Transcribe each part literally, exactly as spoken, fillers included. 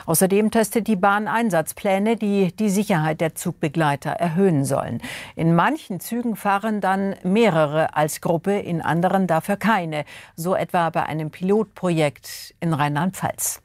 Außerdem testet die Bahn Einsatzpläne, die die Sicherheit der Zugbegleiter erhöhen sollen. In manchen Zügen fahren dann mehrere als Gruppe, in anderen dafür keine. So etwa bei einem Pilotprojekt in Rheinland-Pfalz.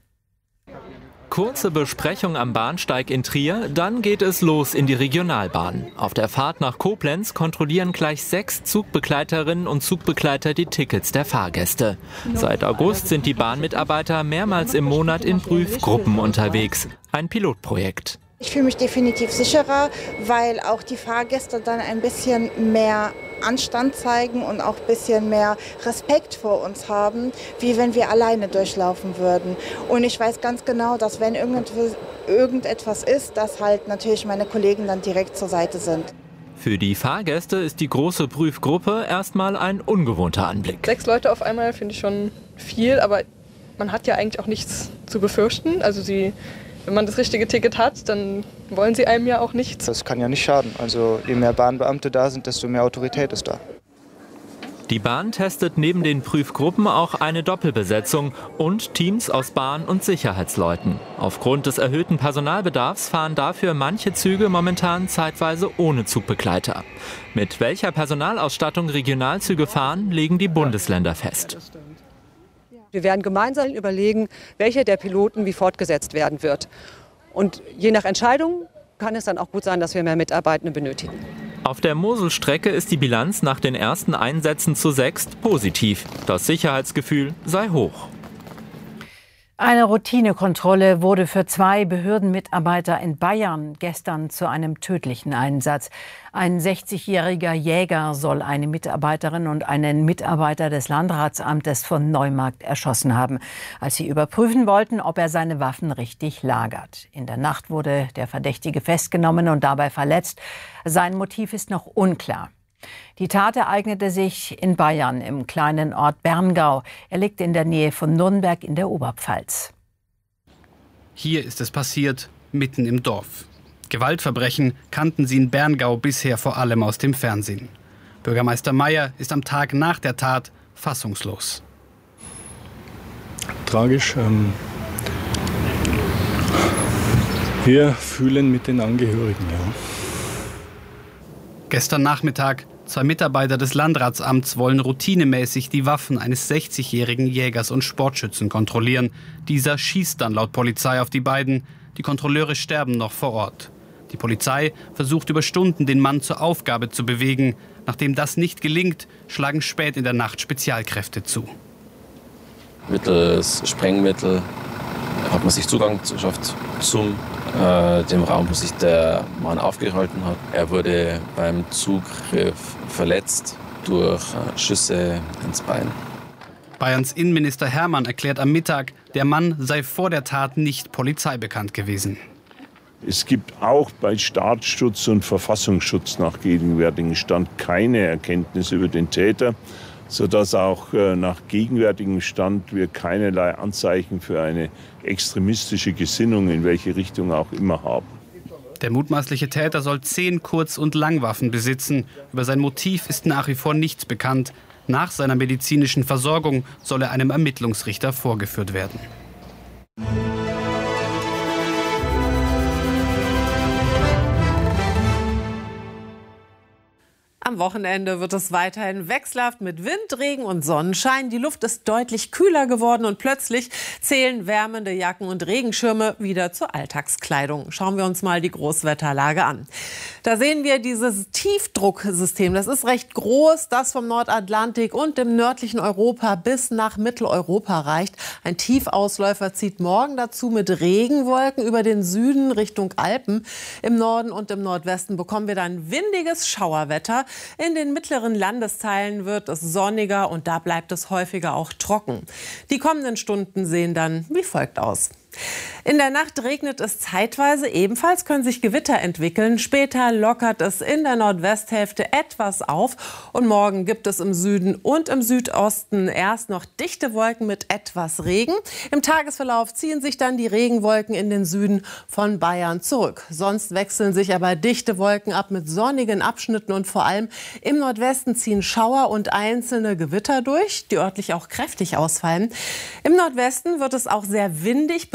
Kurze Besprechung am Bahnsteig in Trier, dann geht es los in die Regionalbahn. Auf der Fahrt nach Koblenz kontrollieren gleich sechs Zugbegleiterinnen und Zugbegleiter die Tickets der Fahrgäste. Seit August sind die Bahnmitarbeiter mehrmals im Monat in Prüfgruppen unterwegs. Ein Pilotprojekt. Ich fühle mich definitiv sicherer, weil auch die Fahrgäste dann ein bisschen mehr Anstand zeigen und auch ein bisschen mehr Respekt vor uns haben, wie wenn wir alleine durchlaufen würden. Und ich weiß ganz genau, dass wenn irgendetwas ist, dass halt natürlich meine Kollegen dann direkt zur Seite sind. Für die Fahrgäste ist die große Prüfgruppe erstmal ein ungewohnter Anblick. Sechs Leute auf einmal finde ich schon viel, aber man hat ja eigentlich auch nichts zu befürchten. Also sie Wenn man das richtige Ticket hat, dann wollen sie einem ja auch nichts. Das kann ja nicht schaden. Also je mehr Bahnbeamte da sind, desto mehr Autorität ist da. Die Bahn testet neben den Prüfgruppen auch eine Doppelbesetzung und Teams aus Bahn- und Sicherheitsleuten. Aufgrund des erhöhten Personalbedarfs fahren dafür manche Züge momentan zeitweise ohne Zugbegleiter. Mit welcher Personalausstattung Regionalzüge fahren, legen die Bundesländer fest. Wir werden gemeinsam überlegen, welcher der Piloten wie fortgesetzt werden wird. Und je nach Entscheidung kann es dann auch gut sein, dass wir mehr Mitarbeitende benötigen. Auf der Moselstrecke ist die Bilanz nach den ersten Einsätzen zu sechst positiv. Das Sicherheitsgefühl sei hoch. Eine Routinekontrolle wurde für zwei Behördenmitarbeiter in Bayern gestern zu einem tödlichen Einsatz. Ein sechzigjähriger Jäger soll eine Mitarbeiterin und einen Mitarbeiter des Landratsamtes von Neumarkt erschossen haben, als sie überprüfen wollten, ob er seine Waffen richtig lagert. In der Nacht wurde der Verdächtige festgenommen und dabei verletzt. Sein Motiv ist noch unklar. Die Tat ereignete sich in Bayern im kleinen Ort Berngau. Er liegt in der Nähe von Nürnberg in der Oberpfalz. Hier ist es passiert, mitten im Dorf. Gewaltverbrechen kannten sie in Berngau bisher vor allem aus dem Fernsehen. Bürgermeister Meier ist am Tag nach der Tat fassungslos. Tragisch. Ähm, wir fühlen mit den Angehörigen, ja. Gestern Nachmittag, zwei Mitarbeiter des Landratsamts wollen routinemäßig die Waffen eines sechzigjährigen Jägers und Sportschützen kontrollieren. Dieser schießt dann laut Polizei auf die beiden. Die Kontrolleure sterben noch vor Ort. Die Polizei versucht über Stunden, den Mann zur Aufgabe zu bewegen. Nachdem das nicht gelingt, schlagen spät in der Nacht Spezialkräfte zu. Mittels Sprengmittel hat man sich Zugang geschafft zum äh, dem Raum, wo sich der Mann aufgehalten hat. Er wurde beim Zugriff verletzt durch äh, Schüsse ins Bein. Bayerns Innenminister Hermann erklärt am Mittag, der Mann sei vor der Tat nicht polizeibekannt gewesen. Es gibt auch bei Staatsschutz und Verfassungsschutz nach gegenwärtigem Stand keine Erkenntnis über den Täter, sodass auch äh, nach gegenwärtigem Stand wir keinerlei Anzeichen für eine extremistische Gesinnung in welche Richtung auch immer haben. Der mutmaßliche Täter soll zehn Kurz- und Langwaffen besitzen. Über sein Motiv ist nach wie vor nichts bekannt. Nach seiner medizinischen Versorgung soll er einem Ermittlungsrichter vorgeführt werden. Am Wochenende wird es weiterhin wechselhaft mit Wind, Regen und Sonnenschein. Die Luft ist deutlich kühler geworden und plötzlich zählen wärmende Jacken und Regenschirme wieder zur Alltagskleidung. Schauen wir uns mal die Großwetterlage an. Da sehen wir dieses Tiefdrucksystem. Das ist recht groß, das vom Nordatlantik und dem nördlichen Europa bis nach Mitteleuropa reicht. Ein Tiefausläufer zieht morgen dazu mit Regenwolken über den Süden Richtung Alpen. Im Norden und im Nordwesten bekommen wir dann windiges Schauerwetter. In den mittleren Landesteilen wird es sonniger und da bleibt es häufiger auch trocken. Die kommenden Stunden sehen dann wie folgt aus. In der Nacht regnet es zeitweise, ebenfalls können sich Gewitter entwickeln. Später lockert es in der Nordwesthälfte etwas auf und morgen gibt es im Süden und im Südosten erst noch dichte Wolken mit etwas Regen. Im Tagesverlauf ziehen sich dann die Regenwolken in den Süden von Bayern zurück. Sonst wechseln sich aber dichte Wolken ab mit sonnigen Abschnitten und vor allem im Nordwesten ziehen Schauer und einzelne Gewitter durch, die örtlich auch kräftig ausfallen. Im Nordwesten wird es auch sehr windig bis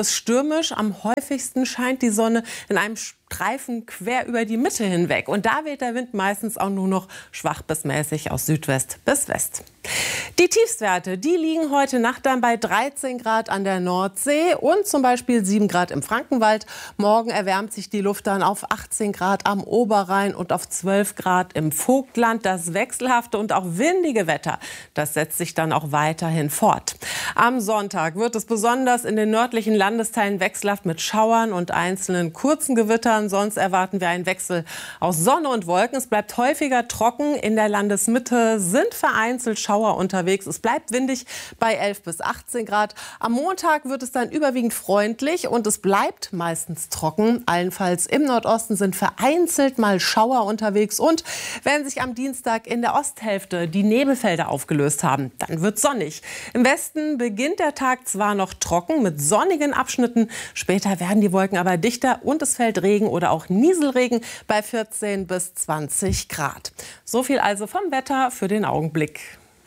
es stürmisch. Am häufigsten scheint die Sonne in einem Streifen quer über die Mitte hinweg. Und da weht der Wind meistens auch nur noch schwach bis mäßig aus Südwest bis West. Die Tiefstwerte, die liegen heute Nacht dann bei dreizehn Grad an der Nordsee und zum Beispiel sieben Grad im Frankenwald. Morgen erwärmt sich die Luft dann auf achtzehn Grad am Oberrhein und auf zwölf Grad im Vogtland. Das wechselhafte und auch windige Wetter, das setzt sich dann auch weiterhin fort. Am Sonntag wird es besonders in den nördlichen Landesteilen wechselhaft mit Schauern und einzelnen kurzen Gewittern. Sonst erwarten wir einen Wechsel aus Sonne und Wolken. Es bleibt häufiger trocken. In der Landesmitte sind vereinzelt Schauer unterwegs. Es bleibt windig bei elf bis achtzehn Grad. Am Montag wird es dann überwiegend freundlich und es bleibt meistens trocken. Allenfalls im Nordosten sind vereinzelt mal Schauer unterwegs. Und wenn sich am Dienstag in der Osthälfte die Nebelfelder aufgelöst haben, dann wird sonnig. Im Westen beginnt der Tag zwar noch trocken mit sonnigen Abschnitten. Später werden die Wolken aber dichter und es fällt Regen oder auch Nieselregen bei vierzehn bis zwanzig Grad. So viel also vom Wetter für den Augenblick.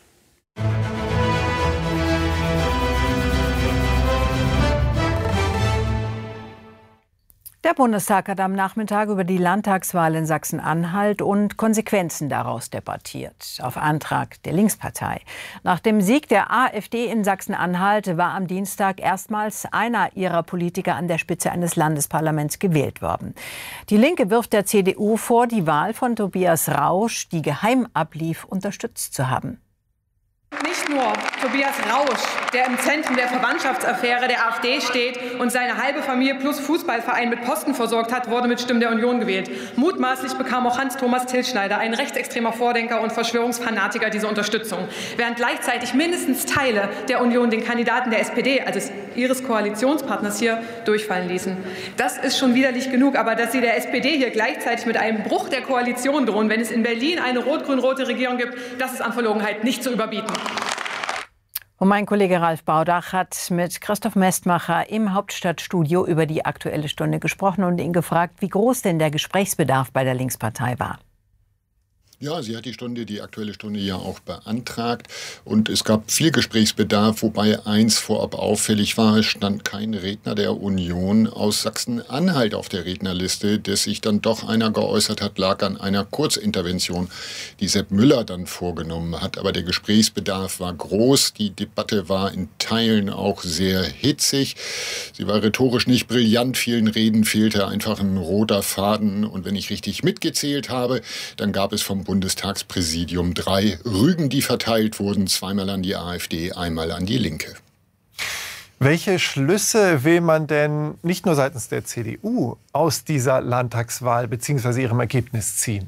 Der Bundestag hat am Nachmittag über die Landtagswahl in Sachsen-Anhalt und Konsequenzen daraus debattiert, auf Antrag der Linkspartei. Nach dem Sieg der AfD in Sachsen-Anhalt war am Dienstag erstmals einer ihrer Politiker an der Spitze eines Landesparlaments gewählt worden. Die Linke wirft der C D U vor, die Wahl von Tobias Rausch, die geheim ablief, unterstützt zu haben. Nicht nur Tobias Rausch, der im Zentrum der Verwandtschaftsaffäre der AfD steht und seine halbe Familie plus Fußballverein mit Posten versorgt hat, wurde mit Stimmen der Union gewählt. Mutmaßlich bekam auch Hans-Thomas Tilschneider, ein rechtsextremer Vordenker und Verschwörungsfanatiker, diese Unterstützung. Während gleichzeitig mindestens Teile der Union den Kandidaten der S P D, also ihres Koalitionspartners, hier durchfallen ließen. Das ist schon widerlich genug, aber dass sie der S P D hier gleichzeitig mit einem Bruch der Koalition drohen, wenn es in Berlin eine rot-grün-rote Regierung gibt, das ist an Verlogenheit nicht zu überbieten. Und mein Kollege Ralf Baudach hat mit Christoph Mestmacher im Hauptstadtstudio über die Aktuelle Stunde gesprochen und ihn gefragt, wie groß denn der Gesprächsbedarf bei der Linkspartei war. Ja, sie hat die Stunde, die Aktuelle Stunde ja auch beantragt und es gab viel Gesprächsbedarf, wobei eins vorab auffällig war, es stand kein Redner der Union aus Sachsen-Anhalt auf der Rednerliste, dass sich dann doch einer geäußert hat, lag an einer Kurzintervention, die Sepp Müller dann vorgenommen hat. Aber der Gesprächsbedarf war groß, die Debatte war in Teilen auch sehr hitzig, sie war rhetorisch nicht brillant, vielen Reden fehlte einfach ein roter Faden und wenn ich richtig mitgezählt habe, dann gab es vom Bundestagspräsidium drei Rügen, die verteilt wurden, zweimal an die AfD, einmal an die Linke. Welche Schlüsse will man denn nicht nur seitens der C D U aus dieser Landtagswahl bzw. ihrem Ergebnis ziehen?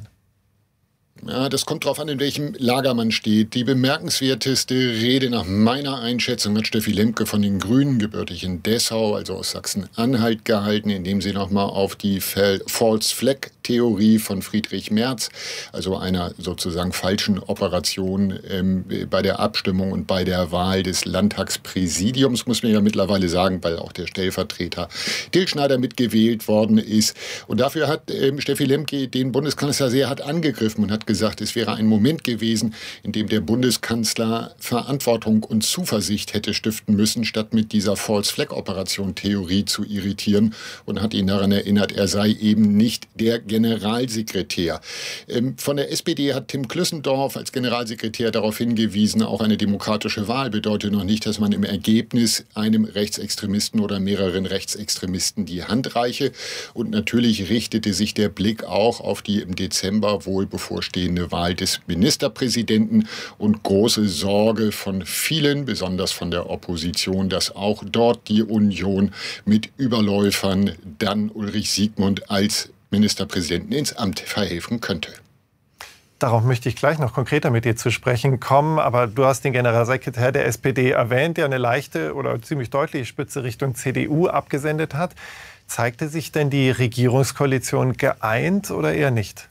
Ja, das kommt darauf an, in welchem Lager man steht. Die bemerkenswerteste Rede nach meiner Einschätzung hat Steffi Lemke von den Grünen, gebürtig in Dessau, also aus Sachsen-Anhalt, gehalten, indem sie nochmal auf die False-Flag-Theorie von Friedrich Merz, also einer sozusagen falschen Operation ähm, bei der Abstimmung und bei der Wahl des Landtagspräsidiums, muss man ja mittlerweile sagen, weil auch der Stellvertreter Tilschneider mitgewählt worden ist. Und dafür hat ähm, Steffi Lemke den Bundeskanzler sehr hart angegriffen und hat gesagt, es wäre ein Moment gewesen, in dem der Bundeskanzler Verantwortung und Zuversicht hätte stiften müssen, statt mit dieser False-Flag-Operation-Theorie zu irritieren und hat ihn daran erinnert, er sei eben nicht der Generalsekretär. Ähm, von der S P D hat Tim Klüssendorf als Generalsekretär darauf hingewiesen, auch eine demokratische Wahl bedeutet noch nicht, dass man im Ergebnis einem Rechtsextremisten oder mehreren Rechtsextremisten die Hand reiche. Und natürlich richtete sich der Blick auch auf die im Dezember wohl bevorstehende Wahl des Ministerpräsidenten und große Sorge von vielen, besonders von der Opposition, dass auch dort die Union mit Überläufern dann Ulrich Siegmund als Ministerpräsidenten ins Amt verhelfen könnte. Darauf möchte ich gleich noch konkreter mit dir zu sprechen kommen. Aber du hast den Generalsekretär der S P D erwähnt, der eine leichte oder ziemlich deutliche Spitze Richtung C D U abgesendet hat. Zeigte sich denn die Regierungskoalition geeint oder eher nicht?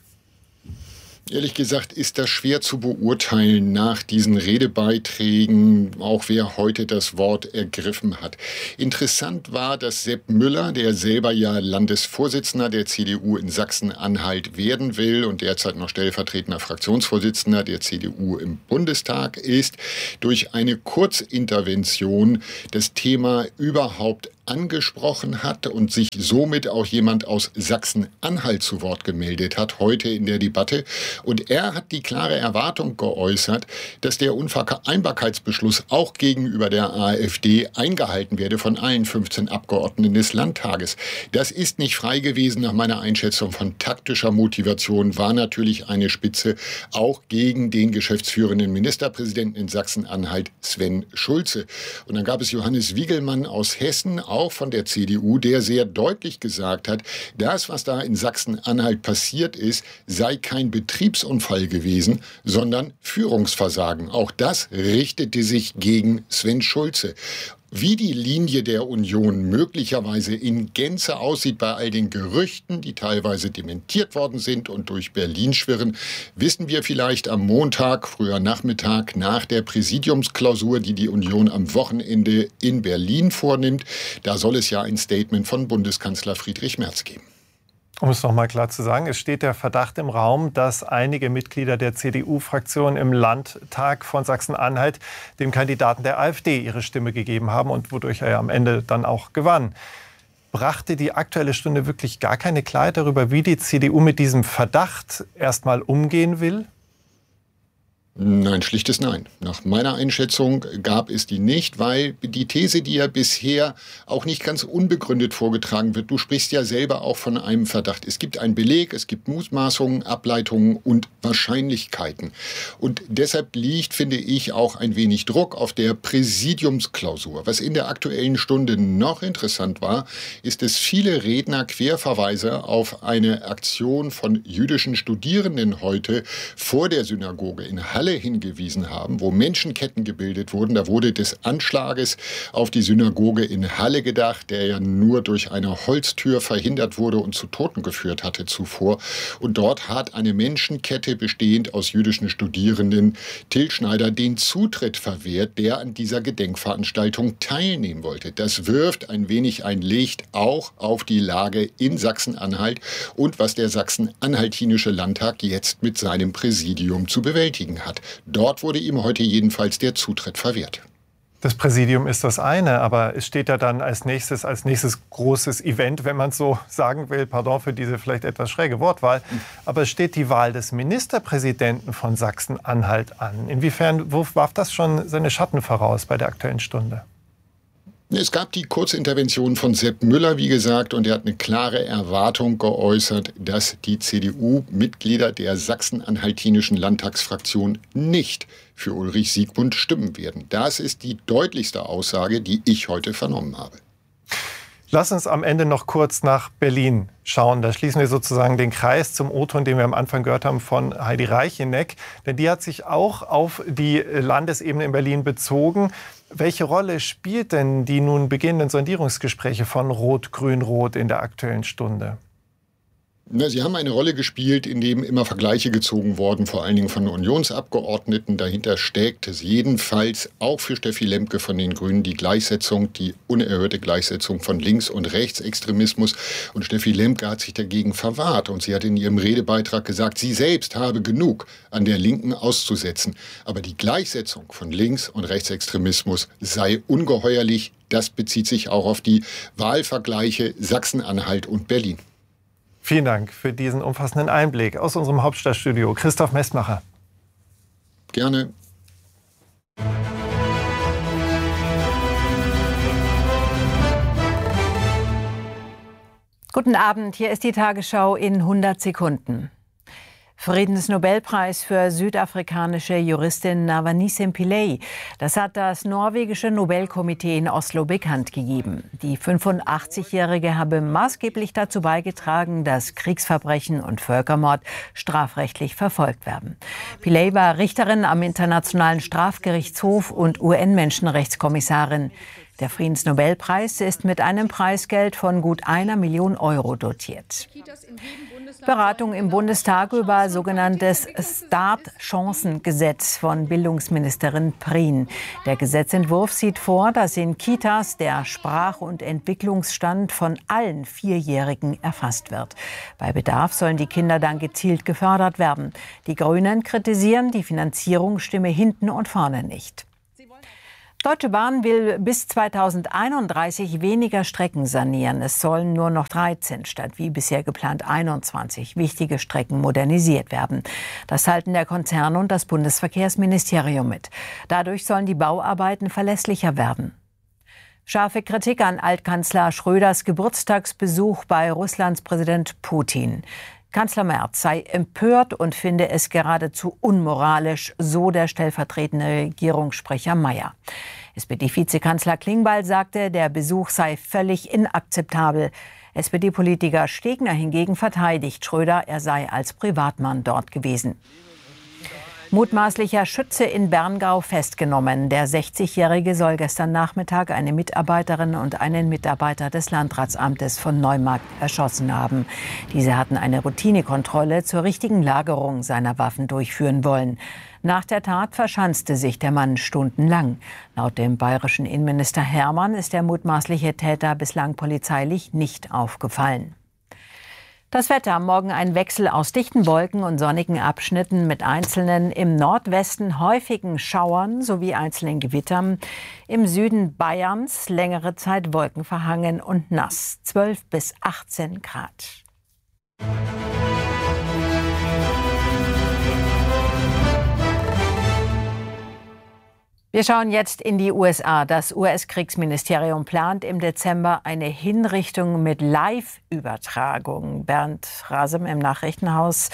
Ehrlich gesagt ist das schwer zu beurteilen nach diesen Redebeiträgen, auch wer heute das Wort ergriffen hat. Interessant war, dass Sepp Müller, der selber ja Landesvorsitzender der C D U in Sachsen-Anhalt werden will und derzeit noch stellvertretender Fraktionsvorsitzender der C D U im Bundestag ist, durch eine Kurzintervention das Thema überhaupt angesprochen hat und sich somit auch jemand aus Sachsen-Anhalt zu Wort gemeldet hat, heute in der Debatte. Und er hat die klare Erwartung geäußert, dass der Unvereinbarkeitsbeschluss auch gegenüber der AfD eingehalten werde von allen fünfzehn Abgeordneten des Landtages. Das ist nicht frei gewesen nach meiner Einschätzung von taktischer Motivation, war natürlich eine Spitze auch gegen den geschäftsführenden Ministerpräsidenten in Sachsen-Anhalt, Sven Schulze. Und dann gab es Johannes Wiegelmann aus Hessen, auch von der C D U, der sehr deutlich gesagt hat, das, was da in Sachsen-Anhalt passiert ist, sei kein Betriebsunfall gewesen, sondern Führungsversagen. Auch das richtete sich gegen Sven Schulze. Wie die Linie der Union möglicherweise in Gänze aussieht bei all den Gerüchten, die teilweise dementiert worden sind und durch Berlin schwirren, wissen wir vielleicht am Montag, früher Nachmittag, nach der Präsidiumsklausur, die die Union am Wochenende in Berlin vornimmt. Da soll es ja ein Statement von Bundeskanzler Friedrich Merz geben. Um es noch mal klar zu sagen, es steht der Verdacht im Raum, dass einige Mitglieder der C D U-Fraktion im Landtag von Sachsen-Anhalt dem Kandidaten der AfD ihre Stimme gegeben haben und wodurch er ja am Ende dann auch gewann. Brachte die Aktuelle Stunde wirklich gar keine Klarheit darüber, wie die C D U mit diesem Verdacht erst mal umgehen will? Nein, schlichtes Nein. Nach meiner Einschätzung gab es die nicht, weil die These, die ja bisher auch nicht ganz unbegründet vorgetragen wird, du sprichst ja selber auch von einem Verdacht. Es gibt einen Beleg, es gibt Mutmaßungen, Ableitungen und Wahrscheinlichkeiten. Und deshalb liegt, finde ich, auch ein wenig Druck auf der Präsidiumsklausur. Was in der Aktuellen Stunde noch interessant war, ist, dass viele Redner Querverweise auf eine Aktion von jüdischen Studierenden heute vor der Synagoge in Halle hingewiesen haben, wo Menschenketten gebildet wurden. Da wurde des Anschlages auf die Synagoge in Halle gedacht, der ja nur durch eine Holztür verhindert wurde und zu Toten geführt hatte zuvor. Und dort hat eine Menschenkette bestehend aus jüdischen Studierenden Till Schneider den Zutritt verwehrt, der an dieser Gedenkveranstaltung teilnehmen wollte. Das wirft ein wenig ein Licht auch auf die Lage in Sachsen-Anhalt und was der Sachsen-Anhaltinische Landtag jetzt mit seinem Präsidium zu bewältigen hat. Dort wurde ihm heute jedenfalls der Zutritt verwehrt. Das Präsidium ist das eine, aber es steht ja dann als nächstes, als nächstes großes Event, wenn man es so sagen will, pardon für diese vielleicht etwas schräge Wortwahl, aber es steht die Wahl des Ministerpräsidenten von Sachsen-Anhalt an. Inwiefern warf das schon seine Schatten voraus bei der Aktuellen Stunde? Es gab die Kurzintervention von Sepp Müller, wie gesagt, und er hat eine klare Erwartung geäußert, dass die C D U-Mitglieder der sachsen-anhaltinischen Landtagsfraktion nicht für Ulrich Siegmund stimmen werden. Das ist die deutlichste Aussage, die ich heute vernommen habe. Lass uns am Ende noch kurz nach Berlin schauen. Da schließen wir sozusagen den Kreis zum O-Ton, den wir am Anfang gehört haben von Heidi Reicheneck. Denn die hat sich auch auf die Landesebene in Berlin bezogen. Welche Rolle spielt denn die nun beginnenden Sondierungsgespräche von Rot-Grün-Rot in der Aktuellen Stunde? Na, sie haben eine Rolle gespielt, in dem immer Vergleiche gezogen wurden, vor allen Dingen von Unionsabgeordneten. Dahinter steckt es jedenfalls auch für Steffi Lemke von den Grünen die Gleichsetzung, die unerhörte Gleichsetzung von Links- und Rechtsextremismus. Und Steffi Lemke hat sich dagegen verwahrt. Und sie hat in ihrem Redebeitrag gesagt, sie selbst habe genug an der Linken auszusetzen. Aber die Gleichsetzung von Links- und Rechtsextremismus sei ungeheuerlich. Das bezieht sich auch auf die Wahlvergleiche Sachsen-Anhalt und Berlin. Vielen Dank für diesen umfassenden Einblick aus unserem Hauptstadtstudio. Christoph Messmacher. Gerne. Guten Abend, hier ist die Tagesschau in hundert Sekunden. Friedensnobelpreis für südafrikanische Juristin Navanissim Pillay. Das hat das norwegische Nobelkomitee in Oslo bekannt gegeben. Die fünfundachtzigjährige habe maßgeblich dazu beigetragen, dass Kriegsverbrechen und Völkermord strafrechtlich verfolgt werden. Pillay war Richterin am Internationalen Strafgerichtshof und U N-Menschenrechtskommissarin. Der Friedensnobelpreis ist mit einem Preisgeld von gut einer Million Euro dotiert. Beratung im Bundestag über sogenanntes Start-Chancen-Gesetz von Bildungsministerin Prien. Der Gesetzentwurf sieht vor, dass in Kitas der Sprach- und Entwicklungsstand von allen Vierjährigen erfasst wird. Bei Bedarf sollen die Kinder dann gezielt gefördert werden. Die Grünen kritisieren, die Finanzierung stimme hinten und vorne nicht. Deutsche Bahn will bis zweitausendeinunddreißig weniger Strecken sanieren. Es sollen nur noch dreizehn statt wie bisher geplant einundzwanzig wichtige Strecken modernisiert werden. Das halten der Konzern und das Bundesverkehrsministerium mit. Dadurch sollen die Bauarbeiten verlässlicher werden. Scharfe Kritik an Altkanzler Schröders Geburtstagsbesuch bei Russlands Präsident Putin. Kanzler Merz sei empört und finde es geradezu unmoralisch, so der stellvertretende Regierungssprecher Mayer. S P D-Vizekanzler Klingbeil sagte, der Besuch sei völlig inakzeptabel. S P D-Politiker Stegner hingegen verteidigt Schröder, er sei als Privatmann dort gewesen. Mutmaßlicher Schütze in Berngau festgenommen. Der sechzigjährige soll gestern Nachmittag eine Mitarbeiterin und einen Mitarbeiter des Landratsamtes von Neumarkt erschossen haben. Diese hatten eine Routinekontrolle zur richtigen Lagerung seiner Waffen durchführen wollen. Nach der Tat verschanzte sich der Mann stundenlang. Laut dem bayerischen Innenminister Hermann ist der mutmaßliche Täter bislang polizeilich nicht aufgefallen. Das Wetter, morgen ein Wechsel aus dichten Wolken und sonnigen Abschnitten mit einzelnen im Nordwesten häufigen Schauern sowie einzelnen Gewittern. Im Süden Bayerns längere Zeit wolkenverhangen und nass, zwölf bis achtzehn Grad. Wir schauen jetzt in die U S A. Das U S-Kriegsministerium plant im Dezember eine Hinrichtung mit Live-Übertragung. Bernd Rasem im Nachrichtenhaus.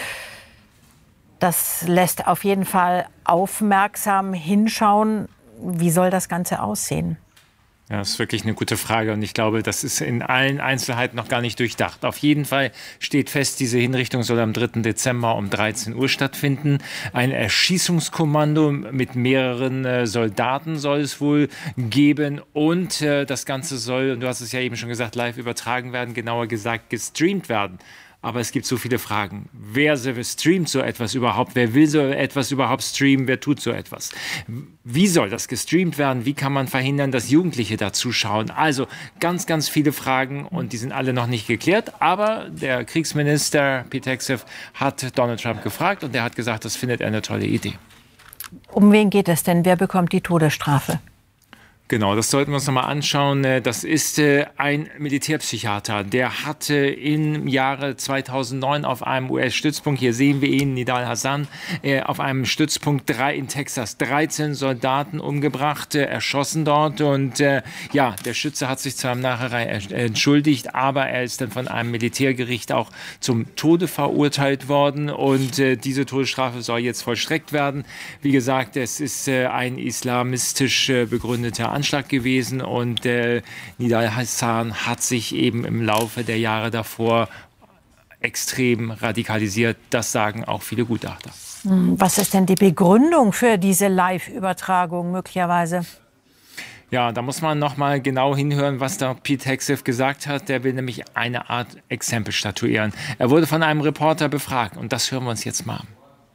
Das lässt auf jeden Fall aufmerksam hinschauen. Wie soll das Ganze aussehen? Ja, das ist wirklich eine gute Frage und ich glaube, das ist in allen Einzelheiten noch gar nicht durchdacht. Auf jeden Fall steht fest, diese Hinrichtung soll am dritten Dezember um dreizehn Uhr stattfinden. Ein Erschießungskommando mit mehreren äh, Soldaten soll es wohl geben und äh, das Ganze soll, und du hast es ja eben schon gesagt, live übertragen werden, genauer gesagt gestreamt werden. Aber es gibt so viele Fragen. Wer streamt so etwas überhaupt? Wer will so etwas überhaupt streamen? Wer tut so etwas? Wie soll das gestreamt werden? Wie kann man verhindern, dass Jugendliche da zuschauen? Also ganz, ganz viele Fragen und die sind alle noch nicht geklärt. Aber der Kriegsminister Pete Hegseth hat Donald Trump gefragt und der hat gesagt, das findet er eine tolle Idee. Um wen geht es denn? Wer bekommt die Todesstrafe? Genau, das sollten wir uns nochmal anschauen. Das ist ein Militärpsychiater. Der hatte im Jahre zweitausendneun auf einem U S-Stützpunkt, hier sehen wir ihn, Nidal Hasan, auf einem Stützpunkt drei in Texas, dreizehn Soldaten umgebracht, erschossen dort. Und ja, der Schütze hat sich zwar im Nachhinein entschuldigt, aber er ist dann von einem Militärgericht auch zum Tode verurteilt worden. Und diese Todesstrafe soll jetzt vollstreckt werden. Wie gesagt, es ist ein islamistisch begründeter Anschlag gewesen und äh, Nidal Hasan hat sich eben im Laufe der Jahre davor extrem radikalisiert. Das sagen auch viele Gutachter. Was ist denn die Begründung für diese Live-Übertragung möglicherweise? Ja, da muss man noch mal genau hinhören, was da Pete Hegseth gesagt hat. Der will nämlich eine Art Exempel statuieren. Er wurde von einem Reporter befragt und das hören wir uns jetzt mal an.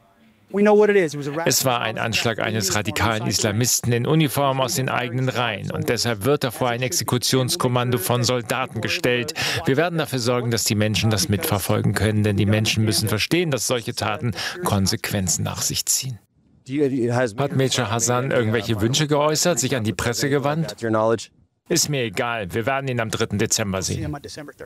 Es war ein Anschlag eines radikalen Islamisten in Uniform aus den eigenen Reihen. Und deshalb wird davor ein Exekutionskommando von Soldaten gestellt. Wir werden dafür sorgen, dass die Menschen das mitverfolgen können. Denn die Menschen müssen verstehen, dass solche Taten Konsequenzen nach sich ziehen. Hat Major Hasan irgendwelche Wünsche geäußert, sich an die Presse gewandt? Ist mir egal. Wir werden ihn am dritten Dezember sehen.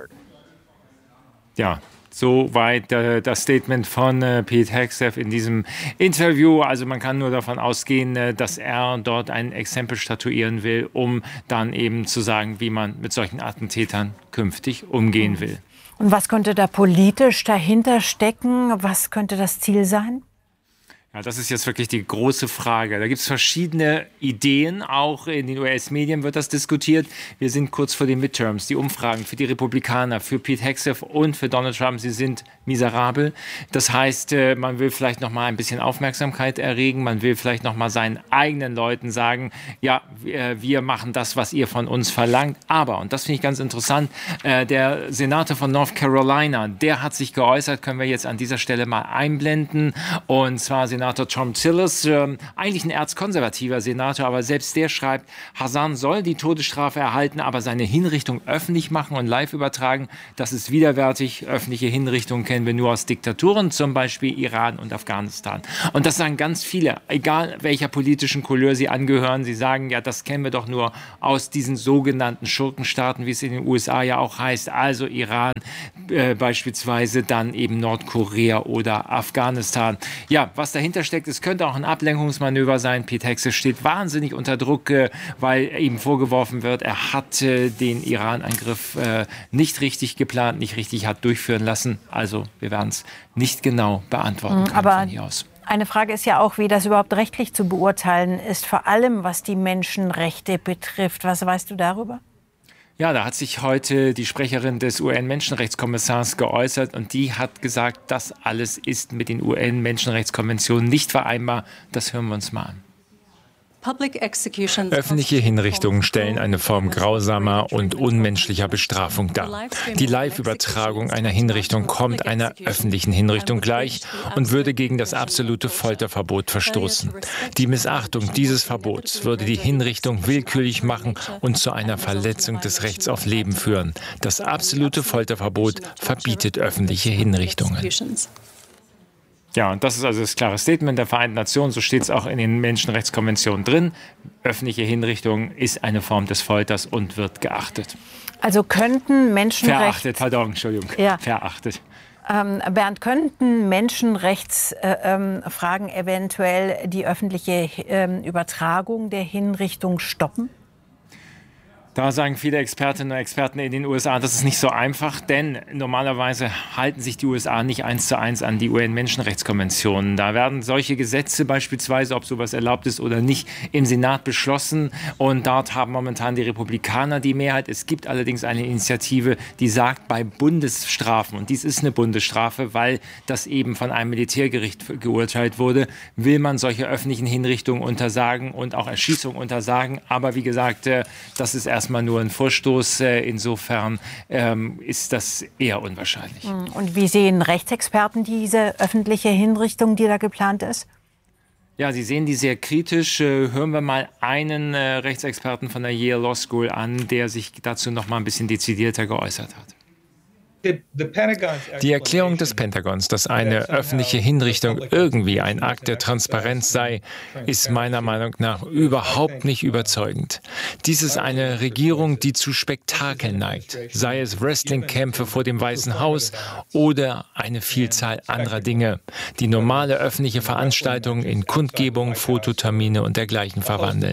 Ja. Soweit äh, das Statement von äh, Pete Hegseth in diesem Interview. Also man kann nur davon ausgehen, äh, dass er dort ein Exempel statuieren will, um dann eben zu sagen, wie man mit solchen Attentätern künftig umgehen will. Und was könnte da politisch dahinter stecken? Was könnte das Ziel sein? Ja, das ist jetzt wirklich die große Frage. Da gibt es verschiedene Ideen, auch in den U S-Medien wird das diskutiert. Wir sind kurz vor den Midterms. Die Umfragen für die Republikaner, für Pete Hegseth und für Donald Trump, sie sind miserabel. Das heißt, man will vielleicht noch mal ein bisschen Aufmerksamkeit erregen. Man will vielleicht noch mal seinen eigenen Leuten sagen, ja, wir machen das, was ihr von uns verlangt. Aber, und das finde ich ganz interessant, der Senator von North Carolina, der hat sich geäußert, können wir jetzt an dieser Stelle mal einblenden. Und zwar Senator Senator Tom Tillis, äh, eigentlich ein erzkonservativer Senator, aber selbst der schreibt, Hassan soll die Todesstrafe erhalten, aber seine Hinrichtung öffentlich machen und live übertragen. Das ist widerwärtig. Öffentliche Hinrichtungen kennen wir nur aus Diktaturen, zum Beispiel Iran und Afghanistan. Und das sagen ganz viele, egal welcher politischen Couleur sie angehören. Sie sagen, ja, das kennen wir doch nur aus diesen sogenannten Schurkenstaaten, wie es in den U S A ja auch heißt. Also Iran äh, beispielsweise, dann eben Nordkorea oder Afghanistan. Ja, was dahinter steckt, es könnte auch ein Ablenkungsmanöver sein. Pete Hegseth steht wahnsinnig unter Druck, äh, weil ihm vorgeworfen wird, er hat äh, den Iran-Angriff äh, nicht richtig geplant, nicht richtig hat durchführen lassen. Also wir werden es nicht genau beantworten können Aber von hier aus. Eine Frage ist ja auch, wie das überhaupt rechtlich zu beurteilen ist, vor allem was die Menschenrechte betrifft. Was weißt du darüber? Ja, da hat sich heute die Sprecherin des U N-Menschenrechtskommissars geäußert und die hat gesagt, das alles ist mit den U N-Menschenrechtskonventionen nicht vereinbar. Das hören wir uns mal an. Öffentliche Hinrichtungen stellen eine Form grausamer und unmenschlicher Bestrafung dar. Die Live-Übertragung einer Hinrichtung kommt einer öffentlichen Hinrichtung gleich und würde gegen das absolute Folterverbot verstoßen. Die Missachtung dieses Verbots würde die Hinrichtung willkürlich machen und zu einer Verletzung des Rechts auf Leben führen. Das absolute Folterverbot verbietet öffentliche Hinrichtungen. Ja, und das ist also das klare Statement der Vereinten Nationen, so steht es auch in den Menschenrechtskonventionen drin. Öffentliche Hinrichtung ist eine Form des Folters und wird geachtet. Also könnten Menschenrechts... Verachtet, pardon, Entschuldigung, ja. verachtet. Ähm, Bernd, könnten Menschenrechtsfragen äh, eventuell die öffentliche äh, Übertragung der Hinrichtung stoppen? Da sagen viele Expertinnen und Experten in den U S A, das ist nicht so einfach, denn normalerweise halten sich die U S A nicht eins zu eins an die U N-Menschenrechtskonventionen. Da werden solche Gesetze beispielsweise, ob sowas erlaubt ist oder nicht, im Senat beschlossen und dort haben momentan die Republikaner die Mehrheit. Es gibt allerdings eine Initiative, die sagt, bei Bundesstrafen, und dies ist eine Bundesstrafe, weil das eben von einem Militärgericht geurteilt wurde, will man solche öffentlichen Hinrichtungen untersagen und auch Erschießungen untersagen. Aber wie gesagt, das ist erst mal nur ein Vorstoß. Insofern ähm, ist das eher unwahrscheinlich. Und wie sehen Rechtsexperten diese öffentliche Hinrichtung, die da geplant ist? Ja, sie sehen die sehr kritisch. Hören wir mal einen äh, Rechtsexperten von der Yale Law School an, der sich dazu noch mal ein bisschen dezidierter geäußert hat. Die Erklärung des Pentagons, dass eine öffentliche Hinrichtung irgendwie ein Akt der Transparenz sei, ist meiner Meinung nach überhaupt nicht überzeugend. Dies ist eine Regierung, die zu Spektakel neigt, sei es Wrestlingkämpfe vor dem Weißen Haus oder eine Vielzahl anderer Dinge, die normale öffentliche Veranstaltungen in Kundgebungen, Fototermine und dergleichen verwandeln.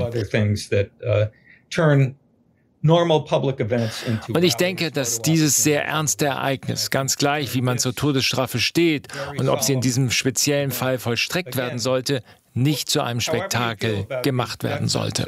Und ich denke, dass dieses sehr ernste Ereignis, ganz gleich wie man zur Todesstrafe steht und ob sie in diesem speziellen Fall vollstreckt werden sollte, nicht zu einem Spektakel gemacht werden sollte.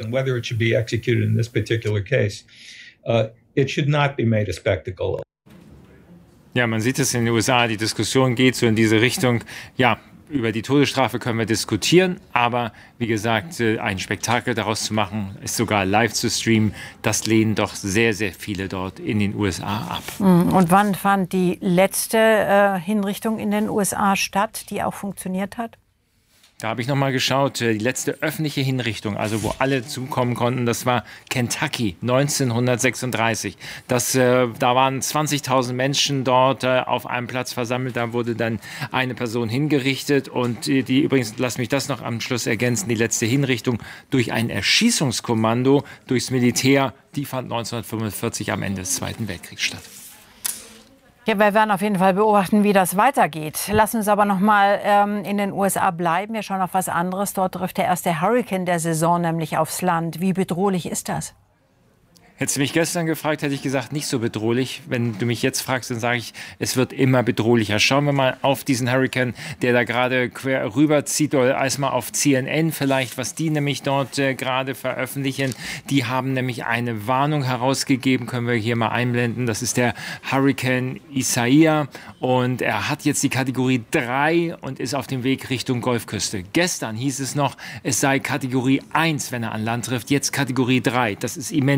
Ja, man sieht es in den U S A, die Diskussion geht so in diese Richtung, ja, über die Todesstrafe können wir diskutieren, aber wie gesagt, ein Spektakel daraus zu machen, ist sogar live zu streamen, das lehnen doch sehr, sehr viele dort in den U S A ab. Und wann fand die letzte äh, Hinrichtung in den U S A statt, die auch funktioniert hat? Da habe ich noch mal geschaut, die letzte öffentliche Hinrichtung, also wo alle zukommen konnten, das war Kentucky neunzehnhundertsechsunddreißig. Das, äh, da waren zwanzigtausend Menschen dort äh, auf einem Platz versammelt. Da wurde dann eine Person hingerichtet und die, die übrigens, lass mich das noch am Schluss ergänzen, die letzte Hinrichtung durch ein Erschießungskommando durchs Militär, die fand neunzehnhundertfünfundvierzig am Ende des Zweiten Weltkriegs statt. Ja, wir werden auf jeden Fall beobachten, wie das weitergeht. Lass uns aber noch mal ähm, in den U S A bleiben. Wir schauen auf was anderes. Dort trifft der erste Hurrikan der Saison nämlich aufs Land. Wie bedrohlich ist das? Hättest du mich gestern gefragt, hätte ich gesagt, nicht so bedrohlich. Wenn du mich jetzt fragst, dann sage ich, es wird immer bedrohlicher. Schauen wir mal auf diesen Hurrikan, der da gerade quer rüberzieht, oder erstmal auf C N N vielleicht, was die nämlich dort äh, gerade veröffentlichen. Die haben nämlich eine Warnung herausgegeben, können wir hier mal einblenden. Das ist der Hurrikan Isaiah und er hat jetzt die Kategorie drei und ist auf dem Weg Richtung Golfküste. Gestern hieß es noch, es sei Kategorie eins, wenn er an Land trifft, jetzt Kategorie drei. Das ist immens viel.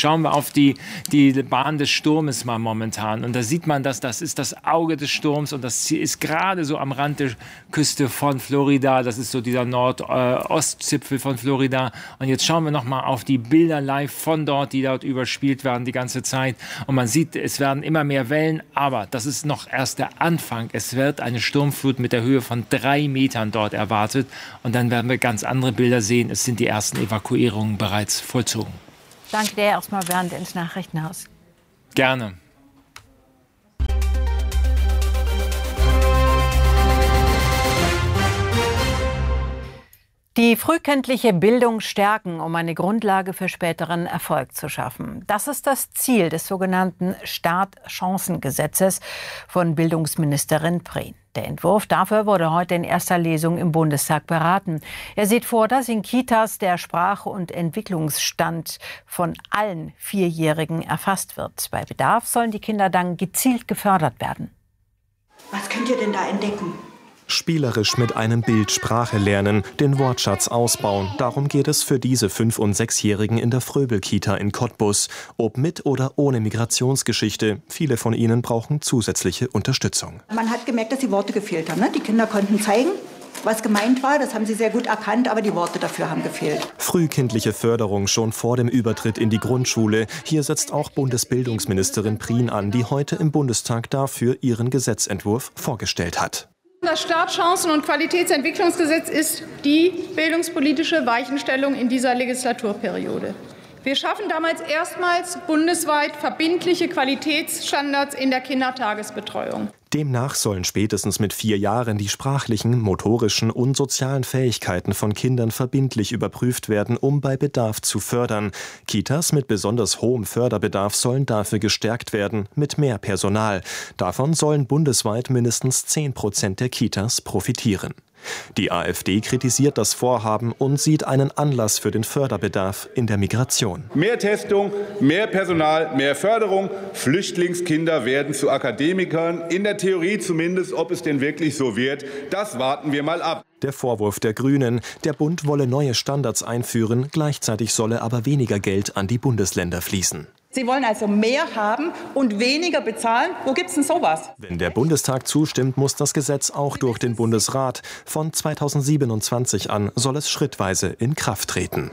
Schauen wir auf die, die Bahn des Sturmes mal momentan. Und da sieht man, dass das ist das Auge des Sturms und das ist gerade so am Rand der Küste von Florida. Das ist so dieser Nordostzipfel von Florida. Und jetzt schauen wir noch mal auf die Bilder live von dort, die dort überspielt werden die ganze Zeit. Und man sieht, es werden immer mehr Wellen, aber das ist noch erst der Anfang. Es wird eine Sturmflut mit der Höhe von drei Metern dort erwartet. Und dann werden wir ganz andere Bilder sehen. Es sind die ersten Evakuierungen bereits vollzogen. Danke dir erstmal, Bernd, ins Nachrichtenhaus. Gerne. Die frühkindliche Bildung stärken, um eine Grundlage für späteren Erfolg zu schaffen. Das ist das Ziel des sogenannten Startchancengesetzes von Bildungsministerin Prien. Der Entwurf dafür wurde heute in erster Lesung im Bundestag beraten. Er sieht vor, dass in Kitas der Sprach- und Entwicklungsstand von allen Vierjährigen erfasst wird. Bei Bedarf sollen die Kinder dann gezielt gefördert werden. Was könnt ihr denn da entdecken? Spielerisch mit einem Bild Sprache lernen, den Wortschatz ausbauen. Darum geht es für diese Fünf- und Sechsjährigen in der Fröbel-Kita in Cottbus. Ob mit oder ohne Migrationsgeschichte. Viele von ihnen brauchen zusätzliche Unterstützung. Man hat gemerkt, dass die Worte gefehlt haben. Ne? Die Kinder konnten zeigen, was gemeint war. Das haben sie sehr gut erkannt, aber die Worte dafür haben gefehlt. Frühkindliche Förderung schon vor dem Übertritt in die Grundschule. Hier setzt auch Bundesbildungsministerin Prien an, die heute im Bundestag dafür ihren Gesetzentwurf vorgestellt hat. Das Startchancen- und Qualitätsentwicklungsgesetz ist die bildungspolitische Weichenstellung in dieser Legislaturperiode. Wir schaffen damals erstmals bundesweit verbindliche Qualitätsstandards in der Kindertagesbetreuung. Demnach sollen spätestens mit vier Jahren die sprachlichen, motorischen und sozialen Fähigkeiten von Kindern verbindlich überprüft werden, um bei Bedarf zu fördern. Kitas mit besonders hohem Förderbedarf sollen dafür gestärkt werden, mit mehr Personal. Davon sollen bundesweit mindestens zehn Prozent der Kitas profitieren. Die AfD kritisiert das Vorhaben und sieht einen Anlass für den Förderbedarf in der Migration. Mehr Testung, mehr Personal, mehr Förderung. Flüchtlingskinder werden zu Akademikern. In der Theorie zumindest, ob es denn wirklich so wird, das warten wir mal ab. Der Vorwurf der Grünen, der Bund wolle neue Standards einführen, gleichzeitig solle aber weniger Geld an die Bundesländer fließen. Sie wollen also mehr haben und weniger bezahlen. Wo gibt's denn sowas? Wenn der Bundestag zustimmt, muss das Gesetz auch durch den Bundesrat. Von zweitausendsiebenundzwanzig an soll es schrittweise in Kraft treten.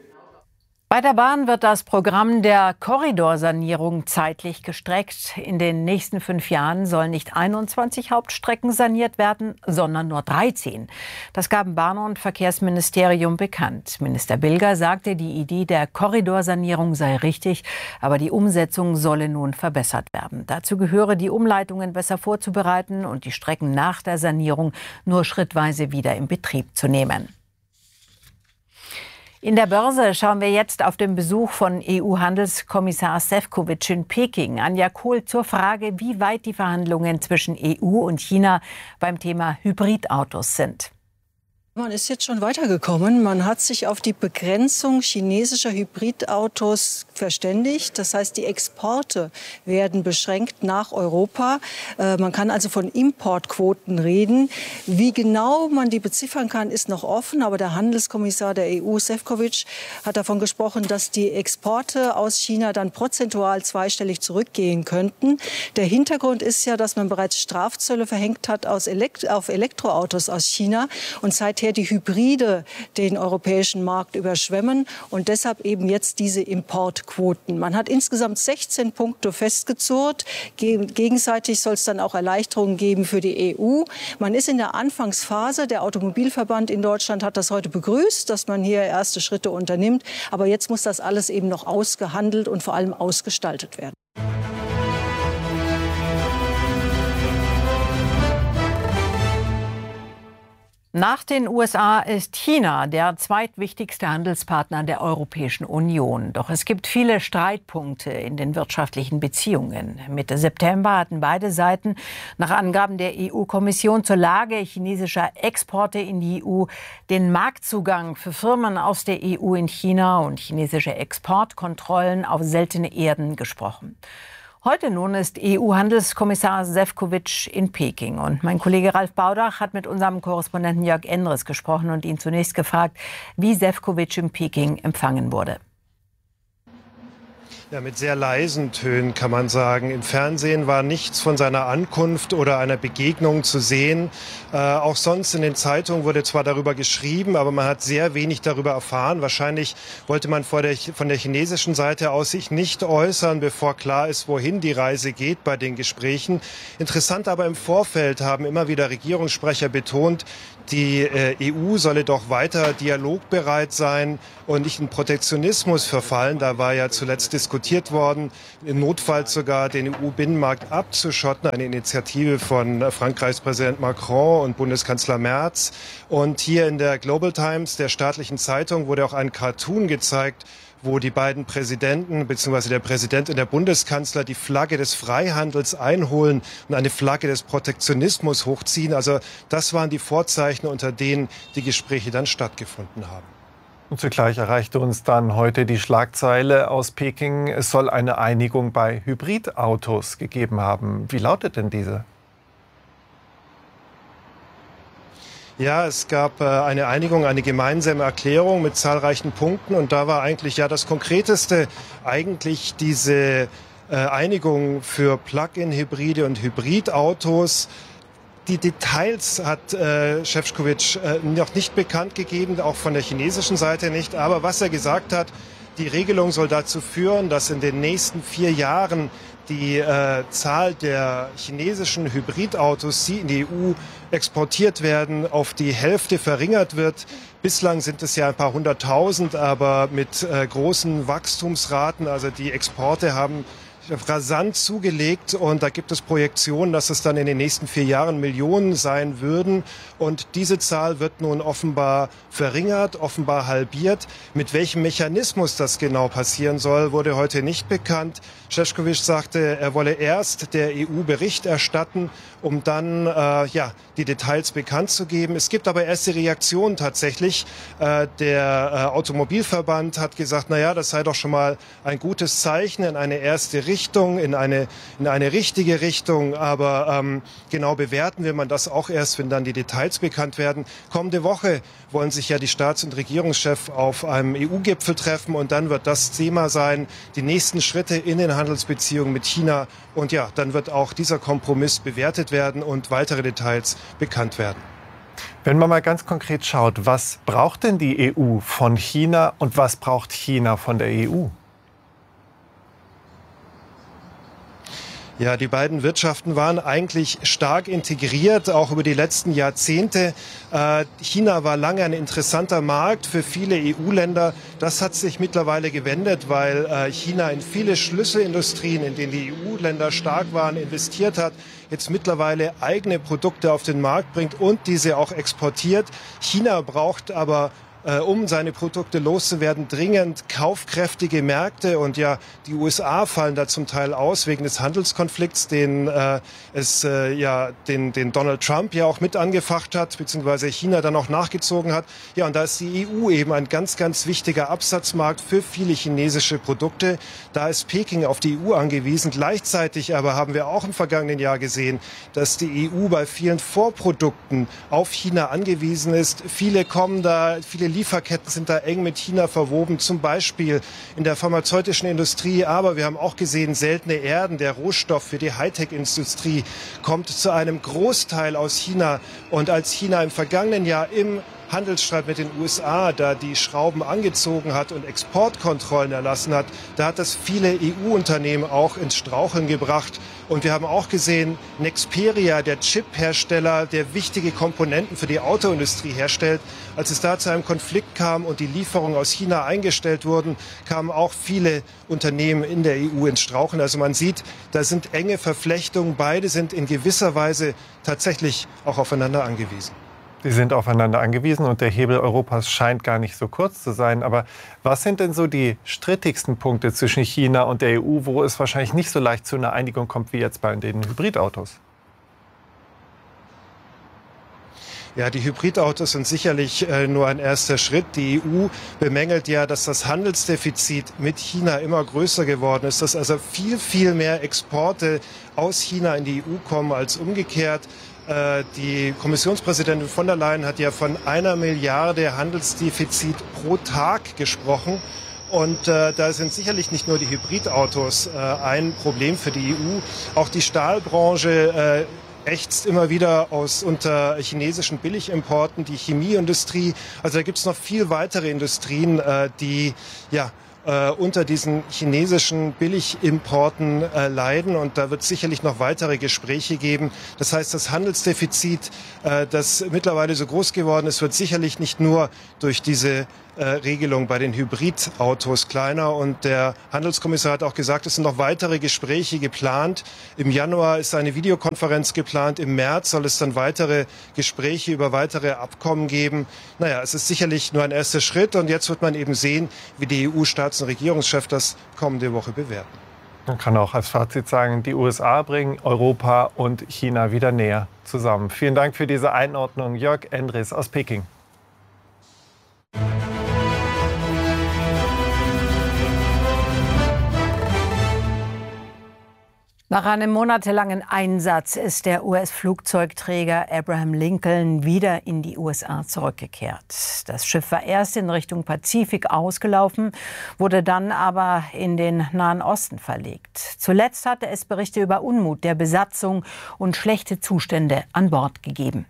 Bei der Bahn wird das Programm der Korridorsanierung zeitlich gestreckt. In den nächsten fünf Jahren sollen nicht einundzwanzig Hauptstrecken saniert werden, sondern nur dreizehn. Das gaben Bahn- und Verkehrsministerium bekannt. Minister Bilger sagte, die Idee der Korridorsanierung sei richtig, aber die Umsetzung solle nun verbessert werden. Dazu gehöre, die Umleitungen besser vorzubereiten und die Strecken nach der Sanierung nur schrittweise wieder in Betrieb zu nehmen. In der Börse schauen wir jetzt auf den Besuch von E U-Handelskommissar Šefčovič in Peking. Anja Kohl zur Frage, wie weit die Verhandlungen zwischen E U und China beim Thema Hybridautos sind. Man ist jetzt schon weitergekommen. Man hat sich auf die Begrenzung chinesischer Hybridautos verständigt. Das heißt, die Exporte werden beschränkt nach Europa. Man kann also von Importquoten reden. Wie genau man die beziffern kann, ist noch offen. Aber der Handelskommissar der E U, Šefčovič, hat davon gesprochen, dass die Exporte aus China dann prozentual zweistellig zurückgehen könnten. Der Hintergrund ist ja, dass man bereits Strafzölle verhängt hat aus Elekt- auf Elektroautos aus China und seither die Hybride den europäischen Markt überschwemmen und deshalb eben jetzt diese Importquoten. Man hat insgesamt sechzehn Punkte festgezurrt. Gegenseitig soll es dann auch Erleichterungen geben für die E U. Man ist in der Anfangsphase. Der Automobilverband in Deutschland hat das heute begrüßt, dass man hier erste Schritte unternimmt. Aber jetzt muss das alles eben noch ausgehandelt und vor allem ausgestaltet werden. Nach den U S A ist China der zweitwichtigste Handelspartner der Europäischen Union. Doch es gibt viele Streitpunkte in den wirtschaftlichen Beziehungen. Mitte September hatten beide Seiten nach Angaben der E U-Kommission zur Lage chinesischer Exporte in die E U den Marktzugang für Firmen aus der E U in China und chinesische Exportkontrollen auf seltene Erden gesprochen. Heute nun ist E U-Handelskommissar Šefčovič in Peking. Und mein Kollege Ralf Baudach hat mit unserem Korrespondenten Jörg Endres gesprochen und ihn zunächst gefragt, wie Šefčovič in Peking empfangen wurde. Ja, mit sehr leisen Tönen kann man sagen. Im Fernsehen war nichts von seiner Ankunft oder einer Begegnung zu sehen. Äh, auch sonst in den Zeitungen wurde zwar darüber geschrieben, aber man hat sehr wenig darüber erfahren. Wahrscheinlich wollte man vor der, von der chinesischen Seite aus sich nicht äußern, bevor klar ist, wohin die Reise geht bei den Gesprächen. Interessant aber im Vorfeld haben immer wieder Regierungssprecher betont, die äh, E U solle doch weiter dialogbereit sein und nicht in Protektionismus verfallen. Da war ja zuletzt diskutiert worden, im Notfall sogar den E U-Binnenmarkt abzuschotten. Eine Initiative von Frankreichs Präsident Macron und Bundeskanzler Merz. Und hier in der Global Times, der staatlichen Zeitung, wurde auch ein Cartoon gezeigt, wo die beiden Präsidenten bzw. der Präsident und der Bundeskanzler die Flagge des Freihandels einholen und eine Flagge des Protektionismus hochziehen. Also das waren die Vorzeichen, unter denen die Gespräche dann stattgefunden haben. Und zugleich erreichte uns dann heute die Schlagzeile aus Peking, es soll eine Einigung bei Hybridautos gegeben haben. Wie lautet denn diese? Ja, es gab äh, eine Einigung, eine gemeinsame Erklärung mit zahlreichen Punkten. Und da war eigentlich ja das Konkreteste eigentlich diese äh, Einigung für Plug-in-Hybride und Hybridautos. Die Details hat äh, Šefčovič äh, noch nicht bekannt gegeben, auch von der chinesischen Seite nicht. Aber was er gesagt hat, die Regelung soll dazu führen, dass in den nächsten vier Jahren die äh, Zahl der chinesischen Hybridautos, die in die E U exportiert werden, auf die Hälfte verringert wird. Bislang sind es ja ein paar hunderttausend, aber mit äh, großen Wachstumsraten. Also die Exporte haben rasant zugelegt und da gibt es Projektionen, dass es dann in den nächsten vier Jahren Millionen sein würden. Und diese Zahl wird nun offenbar verringert, offenbar halbiert. Mit welchem Mechanismus das genau passieren soll, wurde heute nicht bekannt. Šefčovič sagte, er wolle erst der E U Bericht erstatten, um dann äh, ja, die Details bekannt zu geben. Es gibt aber erste Reaktionen tatsächlich. Äh, der äh, Automobilverband hat gesagt, na ja, das sei doch schon mal ein gutes Zeichen in eine erste Richtung, in eine, in eine richtige Richtung. Aber ähm, genau bewerten will man das auch erst, wenn dann die Details bekannt werden. Kommende Woche wollen sich ja die Staats- und Regierungschefs auf einem E U-Gipfel treffen und dann wird das Thema sein, die nächsten Schritte in den Handelsbeziehungen mit China. Und ja, dann wird auch dieser Kompromiss bewertet werden und weitere Details bekannt werden. Wenn man mal ganz konkret schaut, was braucht denn die E U von China und was braucht China von der E U? Ja, die beiden Wirtschaften waren eigentlich stark integriert, auch über die letzten Jahrzehnte. Äh, China war lange ein interessanter Markt für viele E U-Länder. Das hat sich mittlerweile gewendet, weil äh, China in viele Schlüsselindustrien, in denen die E U-Länder stark waren, investiert hat, jetzt mittlerweile eigene Produkte auf den Markt bringt und diese auch exportiert. China braucht aber Äh, um seine Produkte loszuwerden, dringend kaufkräftige Märkte. Und ja, die U S A fallen da zum Teil aus wegen des Handelskonflikts, den äh, es äh, ja den, den Donald Trump ja auch mit angefacht hat, beziehungsweise China dann auch nachgezogen hat. Ja, und da ist die E U eben ein ganz, ganz wichtiger Absatzmarkt für viele chinesische Produkte. Da ist Peking auf die E U angewiesen. Gleichzeitig aber haben wir auch im vergangenen Jahr gesehen, dass die E U bei vielen Vorprodukten auf China angewiesen ist. Viele kommen da, viele Lieferketten sind da eng mit China verwoben, zum Beispiel in der pharmazeutischen Industrie. Aber wir haben auch gesehen, seltene Erden, der Rohstoff für die Hightech-Industrie, kommt zu einem Großteil aus China. Und als China im vergangenen Jahr im Handelsstreit mit den U S A, da die Schrauben angezogen hat und Exportkontrollen erlassen hat, da hat das viele E U-Unternehmen auch ins Straucheln gebracht. Und wir haben auch gesehen, Nexperia, der Chip-Hersteller, der wichtige Komponenten für die Autoindustrie herstellt, als es da zu einem Konflikt kam und die Lieferungen aus China eingestellt wurden, kamen auch viele Unternehmen in der E U ins Straucheln. Also man sieht, da sind enge Verflechtungen. Beide sind in gewisser Weise tatsächlich auch aufeinander angewiesen. Sie sind aufeinander angewiesen und der Hebel Europas scheint gar nicht so kurz zu sein. Aber was sind denn so die strittigsten Punkte zwischen China und der E U, wo es wahrscheinlich nicht so leicht zu einer Einigung kommt wie jetzt bei den Hybridautos? Ja, die Hybridautos sind sicherlich äh, nur ein erster Schritt. Die E U bemängelt ja, dass das Handelsdefizit mit China immer größer geworden ist, dass also viel, viel mehr Exporte aus China in die E U kommen als umgekehrt. Die Kommissionspräsidentin von der Leyen hat ja von einer Milliarde Handelsdefizit pro Tag gesprochen. Und äh, da sind sicherlich nicht nur die Hybridautos äh, ein Problem für die E U. Auch die Stahlbranche äh, ächzt immer wieder aus unter chinesischen Billigimporten, die Chemieindustrie. Also da gibt es noch viel weitere Industrien, äh, die ja äh, unter diesen chinesischen Billigimporten äh, leiden. Und da wird es sicherlich noch weitere Gespräche geben. Das heißt, das Handelsdefizit, äh, das mittlerweile so groß geworden ist, wird sicherlich nicht nur durch diese Äh, Regelung bei den Hybridautos kleiner. Und der Handelskommissar hat auch gesagt, es sind noch weitere Gespräche geplant. Im Januar ist eine Videokonferenz geplant. Im März soll es dann weitere Gespräche über weitere Abkommen geben. Naja, es ist sicherlich nur ein erster Schritt. Und jetzt wird man eben sehen, wie die E U-Staats- und Regierungschefs das kommende Woche bewerten. Man kann auch als Fazit sagen, die U S A bringen Europa und China wieder näher zusammen. Vielen Dank für diese Einordnung, Jörg Endres aus Peking. Nach einem monatelangen Einsatz ist der U S-Flugzeugträger Abraham Lincoln wieder in die U S A zurückgekehrt. Das Schiff war erst in Richtung Pazifik ausgelaufen, wurde dann aber in den Nahen Osten verlegt. Zuletzt hatte es Berichte über Unmut der Besatzung und schlechte Zustände an Bord gegeben.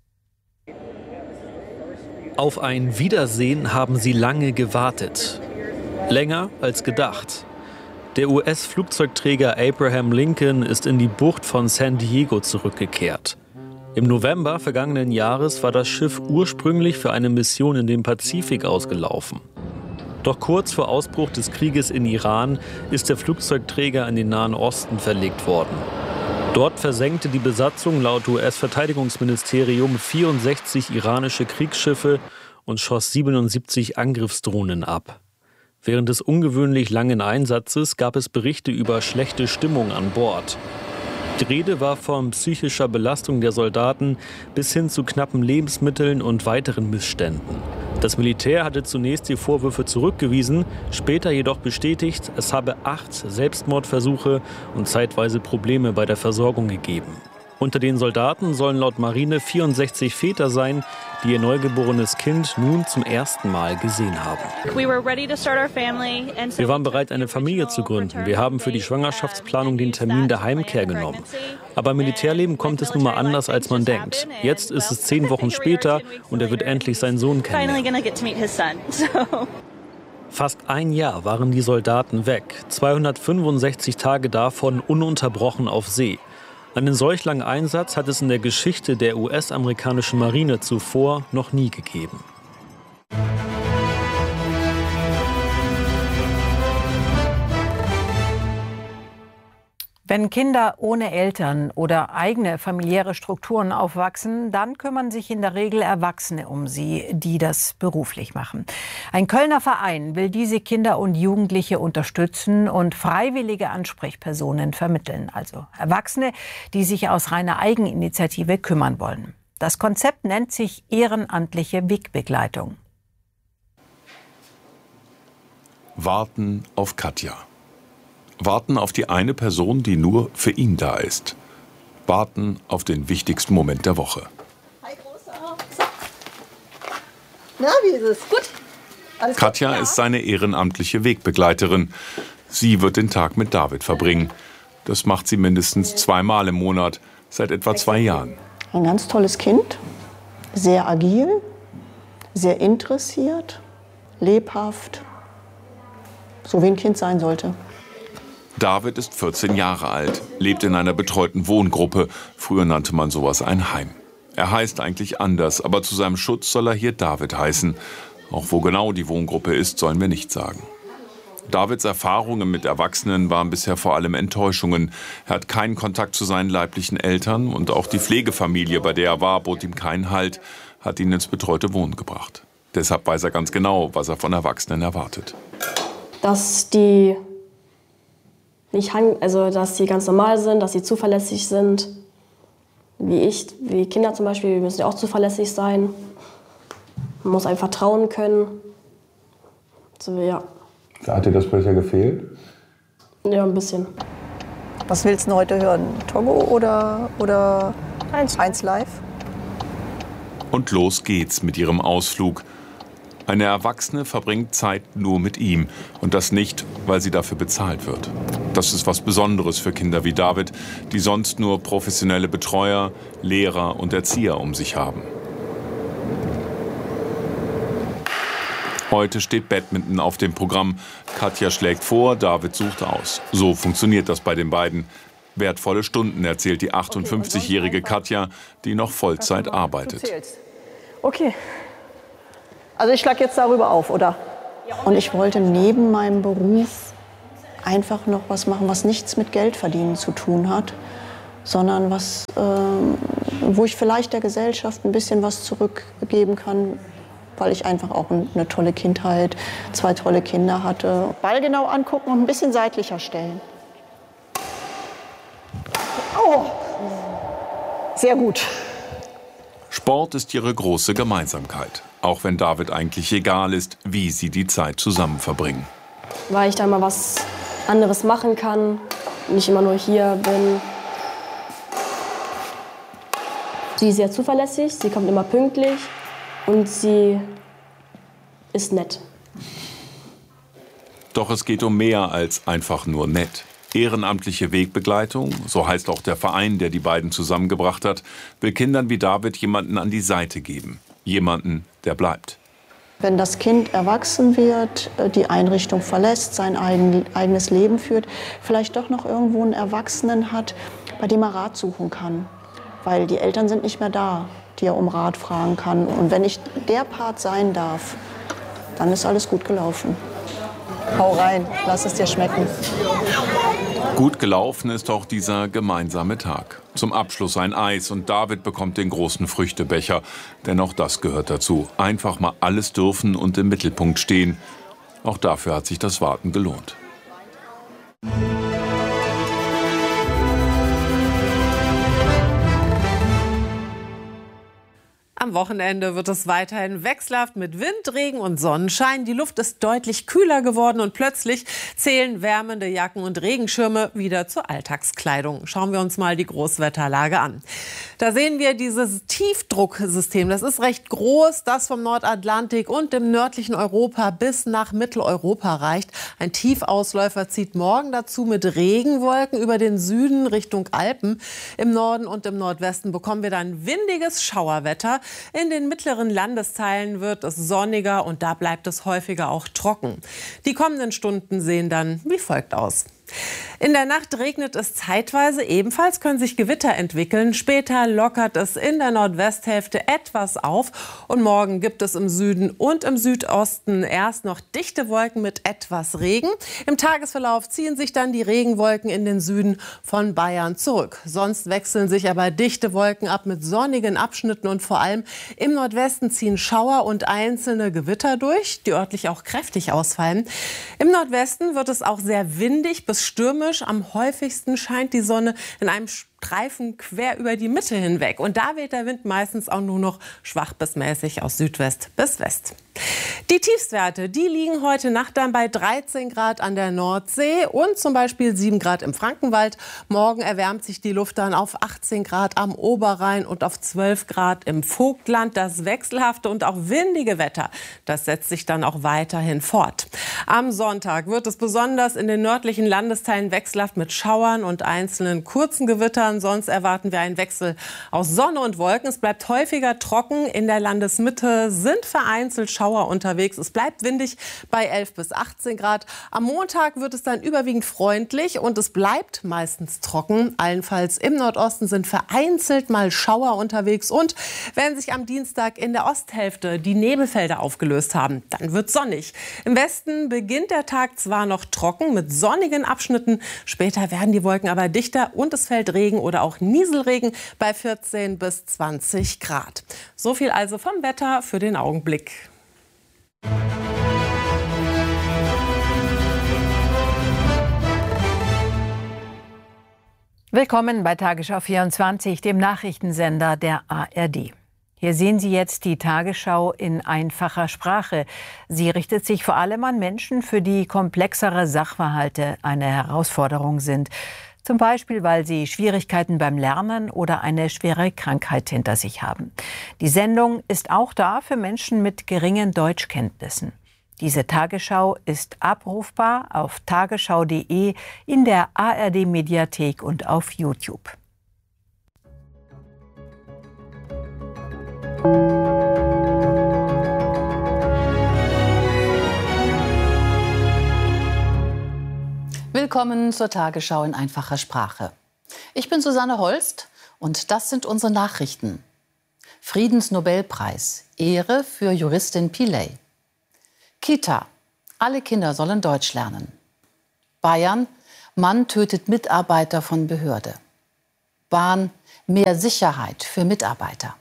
Auf ein Wiedersehen haben sie lange gewartet. Länger als gedacht. Der U S-Flugzeugträger Abraham Lincoln ist in die Bucht von San Diego zurückgekehrt. Im November vergangenen Jahres war das Schiff ursprünglich für eine Mission in den Pazifik ausgelaufen. Doch kurz vor Ausbruch des Krieges in Iran ist der Flugzeugträger in den Nahen Osten verlegt worden. Dort versenkte die Besatzung laut U S-Verteidigungsministerium vierundsechzig iranische Kriegsschiffe und schoss siebenundsiebzig Angriffsdrohnen ab. Während des ungewöhnlich langen Einsatzes gab es Berichte über schlechte Stimmung an Bord. Die Rede war von psychischer Belastung der Soldaten bis hin zu knappen Lebensmitteln und weiteren Missständen. Das Militär hatte zunächst die Vorwürfe zurückgewiesen, später jedoch bestätigt, es habe acht Selbstmordversuche und zeitweise Probleme bei der Versorgung gegeben. Unter den Soldaten sollen laut Marine vierundsechzig Väter sein, die ihr neugeborenes Kind nun zum ersten Mal gesehen haben. Wir waren bereit, eine Familie zu gründen. Wir haben für die Schwangerschaftsplanung den Termin der Heimkehr genommen. Aber im Militärleben kommt es nun mal anders, als man denkt. Jetzt ist es zehn Wochen später und er wird endlich seinen Sohn kennenlernen. Fast ein Jahr waren die Soldaten weg, zweihundertfünfundsechzig Tage davon ununterbrochen auf See. Einen solch langen Einsatz hat es in der Geschichte der U S-amerikanischen Marine zuvor noch nie gegeben. Wenn Kinder ohne Eltern oder eigene familiäre Strukturen aufwachsen, dann kümmern sich in der Regel Erwachsene um sie, die das beruflich machen. Ein Kölner Verein will diese Kinder und Jugendliche unterstützen und freiwillige Ansprechpersonen vermitteln. Also Erwachsene, die sich aus reiner Eigeninitiative kümmern wollen. Das Konzept nennt sich ehrenamtliche Wegbegleitung. Warten auf Katja. Warten auf die eine Person, die nur für ihn da ist. Warten auf den wichtigsten Moment der Woche. Hi, Großer. Na, wie ist es? Gut? Alles Katja gut? Ja. ist seine ehrenamtliche Wegbegleiterin. Sie wird den Tag mit David verbringen. Das macht sie mindestens zweimal im Monat, seit etwa zwei Jahren. Ein ganz tolles Kind, sehr agil, sehr interessiert, lebhaft, so wie ein Kind sein sollte. David ist vierzehn Jahre alt, lebt in einer betreuten Wohngruppe. Früher nannte man sowas ein Heim. Er heißt eigentlich anders, aber zu seinem Schutz soll er hier David heißen. Auch wo genau die Wohngruppe ist, sollen wir nicht sagen. Davids Erfahrungen mit Erwachsenen waren bisher vor allem Enttäuschungen. Er hat keinen Kontakt zu seinen leiblichen Eltern und auch die Pflegefamilie, bei der er war, bot ihm keinen Halt, hat ihn ins betreute Wohnen gebracht. Deshalb weiß er ganz genau, was er von Erwachsenen erwartet. Dass die nicht, also dass die ganz normal sind, dass sie zuverlässig sind, wie ich, wie Kinder zum Beispiel, wir müssen ja auch zuverlässig sein. Man muss einem vertrauen können. So, ja. Hat dir das bisher gefehlt? Ja, ein bisschen. Was willst du heute hören? Togo oder, oder eins live? Und los geht's mit ihrem Ausflug. Eine Erwachsene verbringt Zeit nur mit ihm. Und das nicht, weil sie dafür bezahlt wird. Das ist was Besonderes für Kinder wie David, die sonst nur professionelle Betreuer, Lehrer und Erzieher um sich haben. Heute steht Badminton auf dem Programm. Katja schlägt vor, David sucht aus. So funktioniert das bei den beiden. Wertvolle Stunden, erzählt die achtundfünfzigjährige Katja, die noch Vollzeit arbeitet. Okay. Also ich schlage jetzt darüber auf, oder? Und ich wollte neben meinem Beruf einfach noch was machen, was nichts mit Geldverdienen zu tun hat, sondern was, äh, wo ich vielleicht der Gesellschaft ein bisschen was zurückgeben kann, weil ich einfach auch eine tolle Kindheit, zwei tolle Kinder hatte. Ball genau angucken und ein bisschen seitlicher stellen. Oh, sehr gut. Sport ist ihre große Gemeinsamkeit. Auch wenn David eigentlich egal ist, wie sie die Zeit zusammen verbringen. Weil ich da mal was anderes machen kann, nicht immer nur hier bin. Sie ist sehr zuverlässig, sie kommt immer pünktlich und sie ist nett. Doch es geht um mehr als einfach nur nett. Ehrenamtliche Wegbegleitung, so heißt auch der Verein, der die beiden zusammengebracht hat, will Kindern wie David jemanden an die Seite geben. Jemanden, der bleibt. Wenn das Kind erwachsen wird, die Einrichtung verlässt, sein eigen, eigenes Leben führt, vielleicht doch noch irgendwo einen Erwachsenen hat, bei dem er Rat suchen kann. Weil die Eltern sind nicht mehr da, die er um Rat fragen kann. Und wenn ich der Part sein darf, dann ist alles gut gelaufen. Hau rein, lass es dir schmecken. Gut gelaufen ist auch dieser gemeinsame Tag. Zum Abschluss ein Eis und David bekommt den großen Früchtebecher. Denn auch das gehört dazu. Einfach mal alles dürfen und im Mittelpunkt stehen. Auch dafür hat sich das Warten gelohnt. Am Wochenende wird es weiterhin wechselhaft mit Wind, Regen und Sonnenschein. Die Luft ist deutlich kühler geworden und plötzlich zählen wärmende Jacken und Regenschirme wieder zur Alltagskleidung. Schauen wir uns mal die Großwetterlage an. Da sehen wir dieses Tiefdrucksystem. Das ist recht groß, das vom Nordatlantik und dem nördlichen Europa bis nach Mitteleuropa reicht. Ein Tiefausläufer zieht morgen dazu mit Regenwolken über den Süden Richtung Alpen. Im Norden und im Nordwesten bekommen wir dann windiges Schauerwetter. In den mittleren Landesteilen wird es sonniger und da bleibt es häufiger auch trocken. Die kommenden Stunden sehen dann wie folgt aus. In der Nacht regnet es zeitweise, ebenfalls können sich Gewitter entwickeln. Später lockert es in der Nordwesthälfte etwas auf und morgen gibt es im Süden und im Südosten erst noch dichte Wolken mit etwas Regen. Im Tagesverlauf ziehen sich dann die Regenwolken in den Süden von Bayern zurück. Sonst wechseln sich aber dichte Wolken ab mit sonnigen Abschnitten und vor allem im Nordwesten ziehen Schauer und einzelne Gewitter durch, die örtlich auch kräftig ausfallen. Im Nordwesten wird es auch sehr windig bis stürmisch. Am häufigsten scheint die Sonne in einem Streifen quer über die Mitte hinweg. Und da weht der Wind meistens auch nur noch schwach bis mäßig aus Südwest bis West. Die Tiefstwerte, die liegen heute Nacht dann bei dreizehn Grad an der Nordsee und zum Beispiel sieben Grad im Frankenwald. Morgen erwärmt sich die Luft dann auf achtzehn Grad am Oberrhein und auf zwölf Grad im Vogtland. Das wechselhafte und auch windige Wetter, das setzt sich dann auch weiterhin fort. Am Sonntag wird es besonders in den nördlichen Landesteilen wechselhaft mit Schauern und einzelnen kurzen Gewittern. Sonst erwarten wir einen Wechsel aus Sonne und Wolken. Es bleibt häufiger trocken. In der Landesmitte sind vereinzelt Schauer unterwegs. Es bleibt windig bei elf bis achtzehn Grad. Am Montag wird es dann überwiegend freundlich und es bleibt meistens trocken. Allenfalls im Nordosten sind vereinzelt mal Schauer unterwegs. Und wenn sich am Dienstag in der Osthälfte die Nebelfelder aufgelöst haben, dann wird es sonnig. Im Westen beginnt der Tag zwar noch trocken mit sonnigen Abschnitten. Später werden die Wolken aber dichter und es fällt Regen oder auch Nieselregen bei vierzehn bis zwanzig Grad. So viel also vom Wetter für den Augenblick. Willkommen bei Tagesschau vierundzwanzig, dem Nachrichtensender der A R D. Hier sehen Sie jetzt die Tagesschau in einfacher Sprache. Sie richtet sich vor allem an Menschen, für die komplexere Sachverhalte eine Herausforderung sind. Zum Beispiel, weil sie Schwierigkeiten beim Lernen oder eine schwere Krankheit hinter sich haben. Die Sendung ist auch da für Menschen mit geringen Deutschkenntnissen. Diese Tagesschau ist abrufbar auf tagesschau punkt de, in der A R D-Mediathek und auf YouTube. Willkommen zur Tagesschau in einfacher Sprache. Ich bin Susanne Holst und das sind unsere Nachrichten. Friedensnobelpreis, Ehre für Juristin Pillay. Kita, alle Kinder sollen Deutsch lernen. Bayern, Mann tötet Mitarbeiter von Behörde. Bahn, mehr Sicherheit für Mitarbeiter.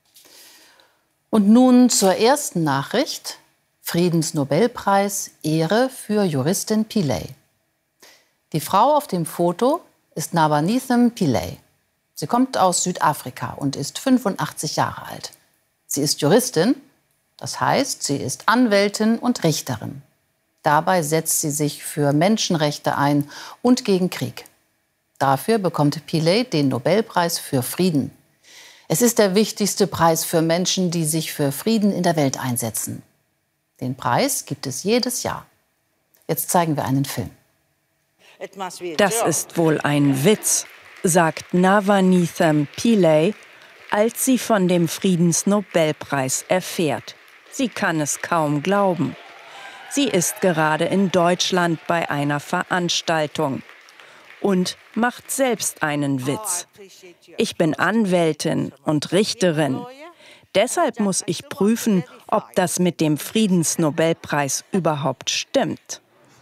Und nun zur ersten Nachricht. Friedensnobelpreis, Ehre für Juristin Pillay. Die Frau auf dem Foto ist Navanithem Pillay. Sie kommt aus Südafrika und ist fünfundachtzig Jahre alt. Sie ist Juristin, das heißt, sie ist Anwältin und Richterin. Dabei setzt sie sich für Menschenrechte ein und gegen Krieg. Dafür bekommt Pillay den Nobelpreis für Frieden. Es ist der wichtigste Preis für Menschen, die sich für Frieden in der Welt einsetzen. Den Preis gibt es jedes Jahr. Jetzt zeigen wir einen Film. Das ist wohl ein Witz, sagt Navanithem Pillay, als sie von dem Friedensnobelpreis erfährt. Sie kann es kaum glauben. Sie ist gerade in Deutschland bei einer Veranstaltung und macht selbst einen Witz. Ich bin Anwältin und Richterin. Deshalb muss ich prüfen, ob das mit dem Friedensnobelpreis überhaupt stimmt.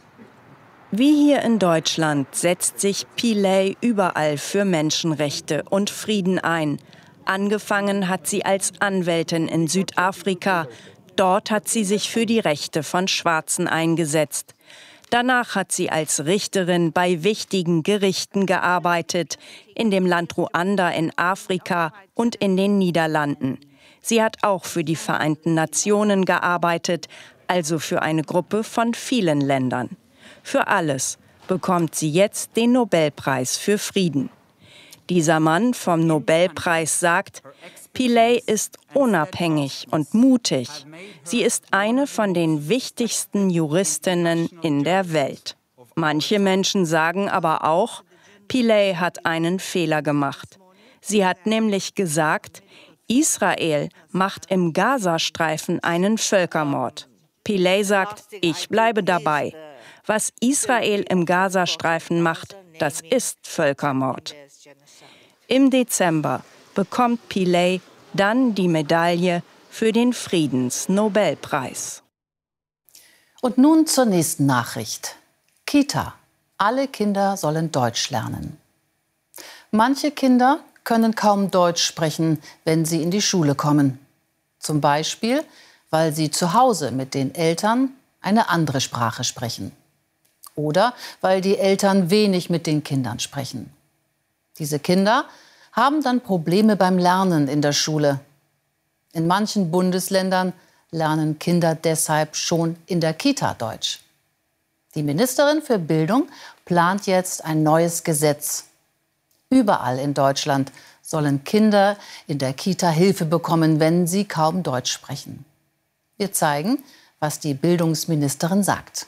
Wie hier in Deutschland setzt sich Pillay überall für Menschenrechte und Frieden ein. Angefangen hat sie als Anwältin in Südafrika. Dort hat sie sich für die Rechte von Schwarzen eingesetzt. Danach hat sie als Richterin bei wichtigen Gerichten gearbeitet, in dem Land Ruanda in Afrika und in den Niederlanden. Sie hat auch für die Vereinten Nationen gearbeitet, also für eine Gruppe von vielen Ländern. Für alles bekommt sie jetzt den Nobelpreis für Frieden. Dieser Mann vom Nobelpreis sagt, Pillay ist unabhängig und mutig. Sie ist eine von den wichtigsten Juristinnen in der Welt. Manche Menschen sagen aber auch, Pillay hat einen Fehler gemacht. Sie hat nämlich gesagt, Israel macht im Gazastreifen einen Völkermord. Pillay sagt, ich bleibe dabei. Was Israel im Gazastreifen macht, das ist Völkermord. Im Dezember bekommt Pillay dann die Medaille für den Friedensnobelpreis. Und nun zur nächsten Nachricht. Kita. Alle Kinder sollen Deutsch lernen. Manche Kinder können kaum Deutsch sprechen, wenn sie in die Schule kommen. Zum Beispiel, weil sie zu Hause mit den Eltern eine andere Sprache sprechen. Oder weil die Eltern wenig mit den Kindern sprechen. Diese Kinder haben dann Probleme beim Lernen in der Schule. In manchen Bundesländern lernen Kinder deshalb schon in der Kita Deutsch. Die Ministerin für Bildung plant jetzt ein neues Gesetz. Überall in Deutschland sollen Kinder in der Kita Hilfe bekommen, wenn sie kaum Deutsch sprechen. Wir zeigen, was die Bildungsministerin sagt.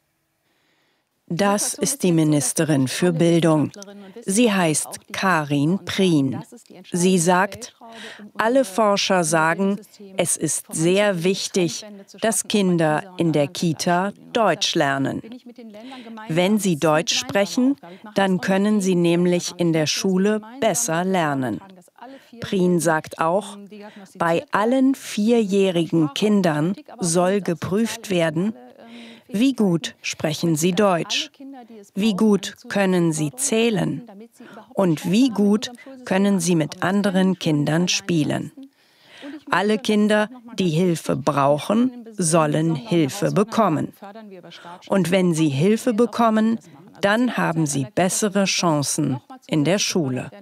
Das ist die Ministerin für Bildung. Sie heißt Karin Prien. Sie sagt, alle Forscher sagen, es ist sehr wichtig, dass Kinder in der Kita Deutsch lernen. Wenn sie Deutsch sprechen, dann können sie nämlich in der Schule besser lernen. Prien sagt auch, bei allen vierjährigen Kindern soll geprüft werden, wie gut sprechen sie Deutsch? Wie gut können sie zählen? Und wie gut können sie mit anderen Kindern spielen? Alle Kinder, die Hilfe brauchen, sollen Hilfe bekommen. Und wenn sie Hilfe bekommen, dann haben sie bessere Chancen in der Schule.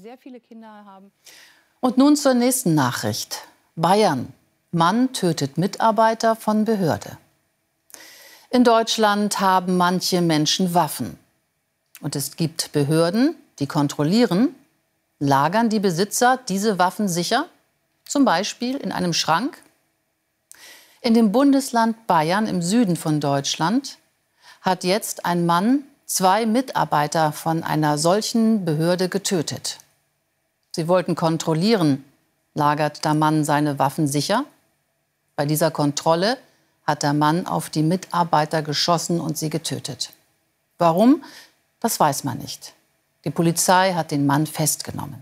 Und nun zur nächsten Nachricht. Bayern. Mann tötet Mitarbeiter von Behörde. In Deutschland haben manche Menschen Waffen. Und es gibt Behörden, die kontrollieren, lagern die Besitzer diese Waffen sicher, zum Beispiel in einem Schrank. In dem Bundesland Bayern im Süden von Deutschland hat jetzt ein Mann zwei Mitarbeiter von einer solchen Behörde getötet. Sie wollten kontrollieren, lagert der Mann seine Waffen sicher? Bei dieser Kontrolle hat der Mann auf die Mitarbeiter geschossen und sie getötet. Warum? Das weiß man nicht. Die Polizei hat den Mann festgenommen.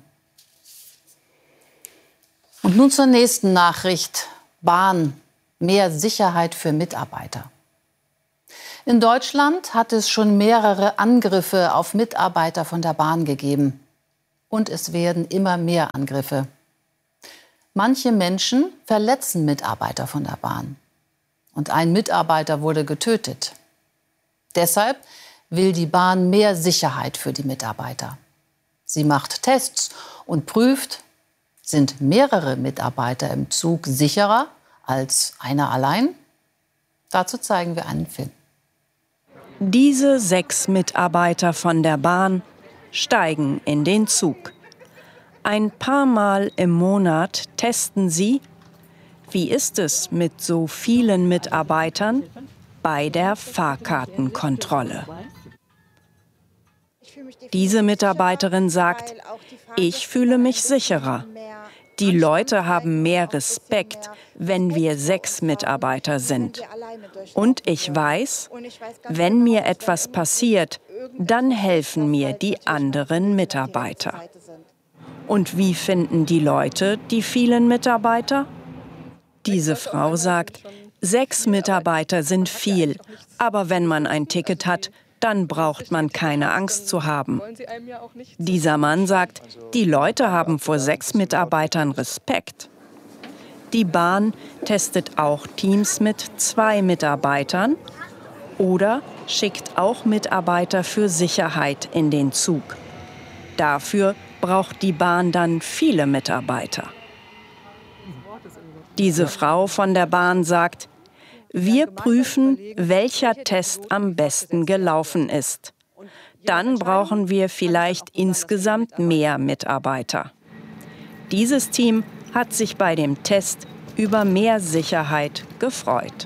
Und nun zur nächsten Nachricht. Bahn. Mehr Sicherheit für Mitarbeiter. In Deutschland hat es schon mehrere Angriffe auf Mitarbeiter von der Bahn gegeben. Und es werden immer mehr Angriffe. Manche Menschen verletzen Mitarbeiter von der Bahn. Und ein Mitarbeiter wurde getötet. Deshalb will die Bahn mehr Sicherheit für die Mitarbeiter. Sie macht Tests und prüft, sind mehrere Mitarbeiter im Zug sicherer als einer allein? Dazu zeigen wir einen Film. Diese sechs Mitarbeiter von der Bahn steigen in den Zug. Ein paar Mal im Monat testen sie, wie ist es mit so vielen Mitarbeitern bei der Fahrkartenkontrolle. Diese Mitarbeiterin sagt, ich fühle mich sicherer. Die Leute haben mehr Respekt, wenn wir sechs Mitarbeiter sind. Und ich weiß, wenn mir etwas passiert, dann helfen mir die anderen Mitarbeiter. Und wie finden die Leute die vielen Mitarbeiter? Diese Frau sagt, sechs Mitarbeiter sind viel, aber wenn man ein Ticket hat, dann braucht man keine Angst zu haben. Dieser Mann sagt, die Leute haben vor sechs Mitarbeitern Respekt. Die Bahn testet auch Teams mit zwei Mitarbeitern oder schickt auch Mitarbeiter für Sicherheit in den Zug. Dafür braucht die Bahn dann viele Mitarbeiter. Diese Frau von der Bahn sagt, wir prüfen, welcher Test am besten gelaufen ist. Dann brauchen wir vielleicht insgesamt mehr Mitarbeiter. Dieses Team hat sich bei dem Test über mehr Sicherheit gefreut.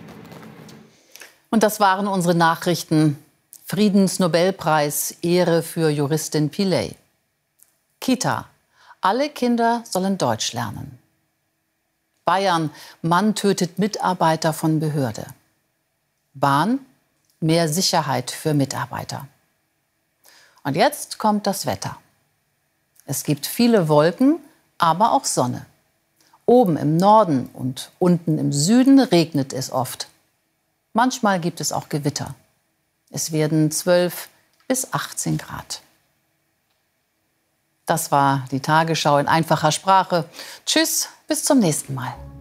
Und das waren unsere Nachrichten. Friedensnobelpreis, Ehre für Juristin Pillay. Kita. Alle Kinder sollen Deutsch lernen. Bayern. Mann tötet Mitarbeiter von Behörde. Bahn. Mehr Sicherheit für Mitarbeiter. Und jetzt kommt das Wetter. Es gibt viele Wolken, aber auch Sonne. Oben im Norden und unten im Süden regnet es oft. Manchmal gibt es auch Gewitter. Es werden zwölf bis achtzehn Grad. Das war die Tagesschau in einfacher Sprache. Tschüss, bis zum nächsten Mal.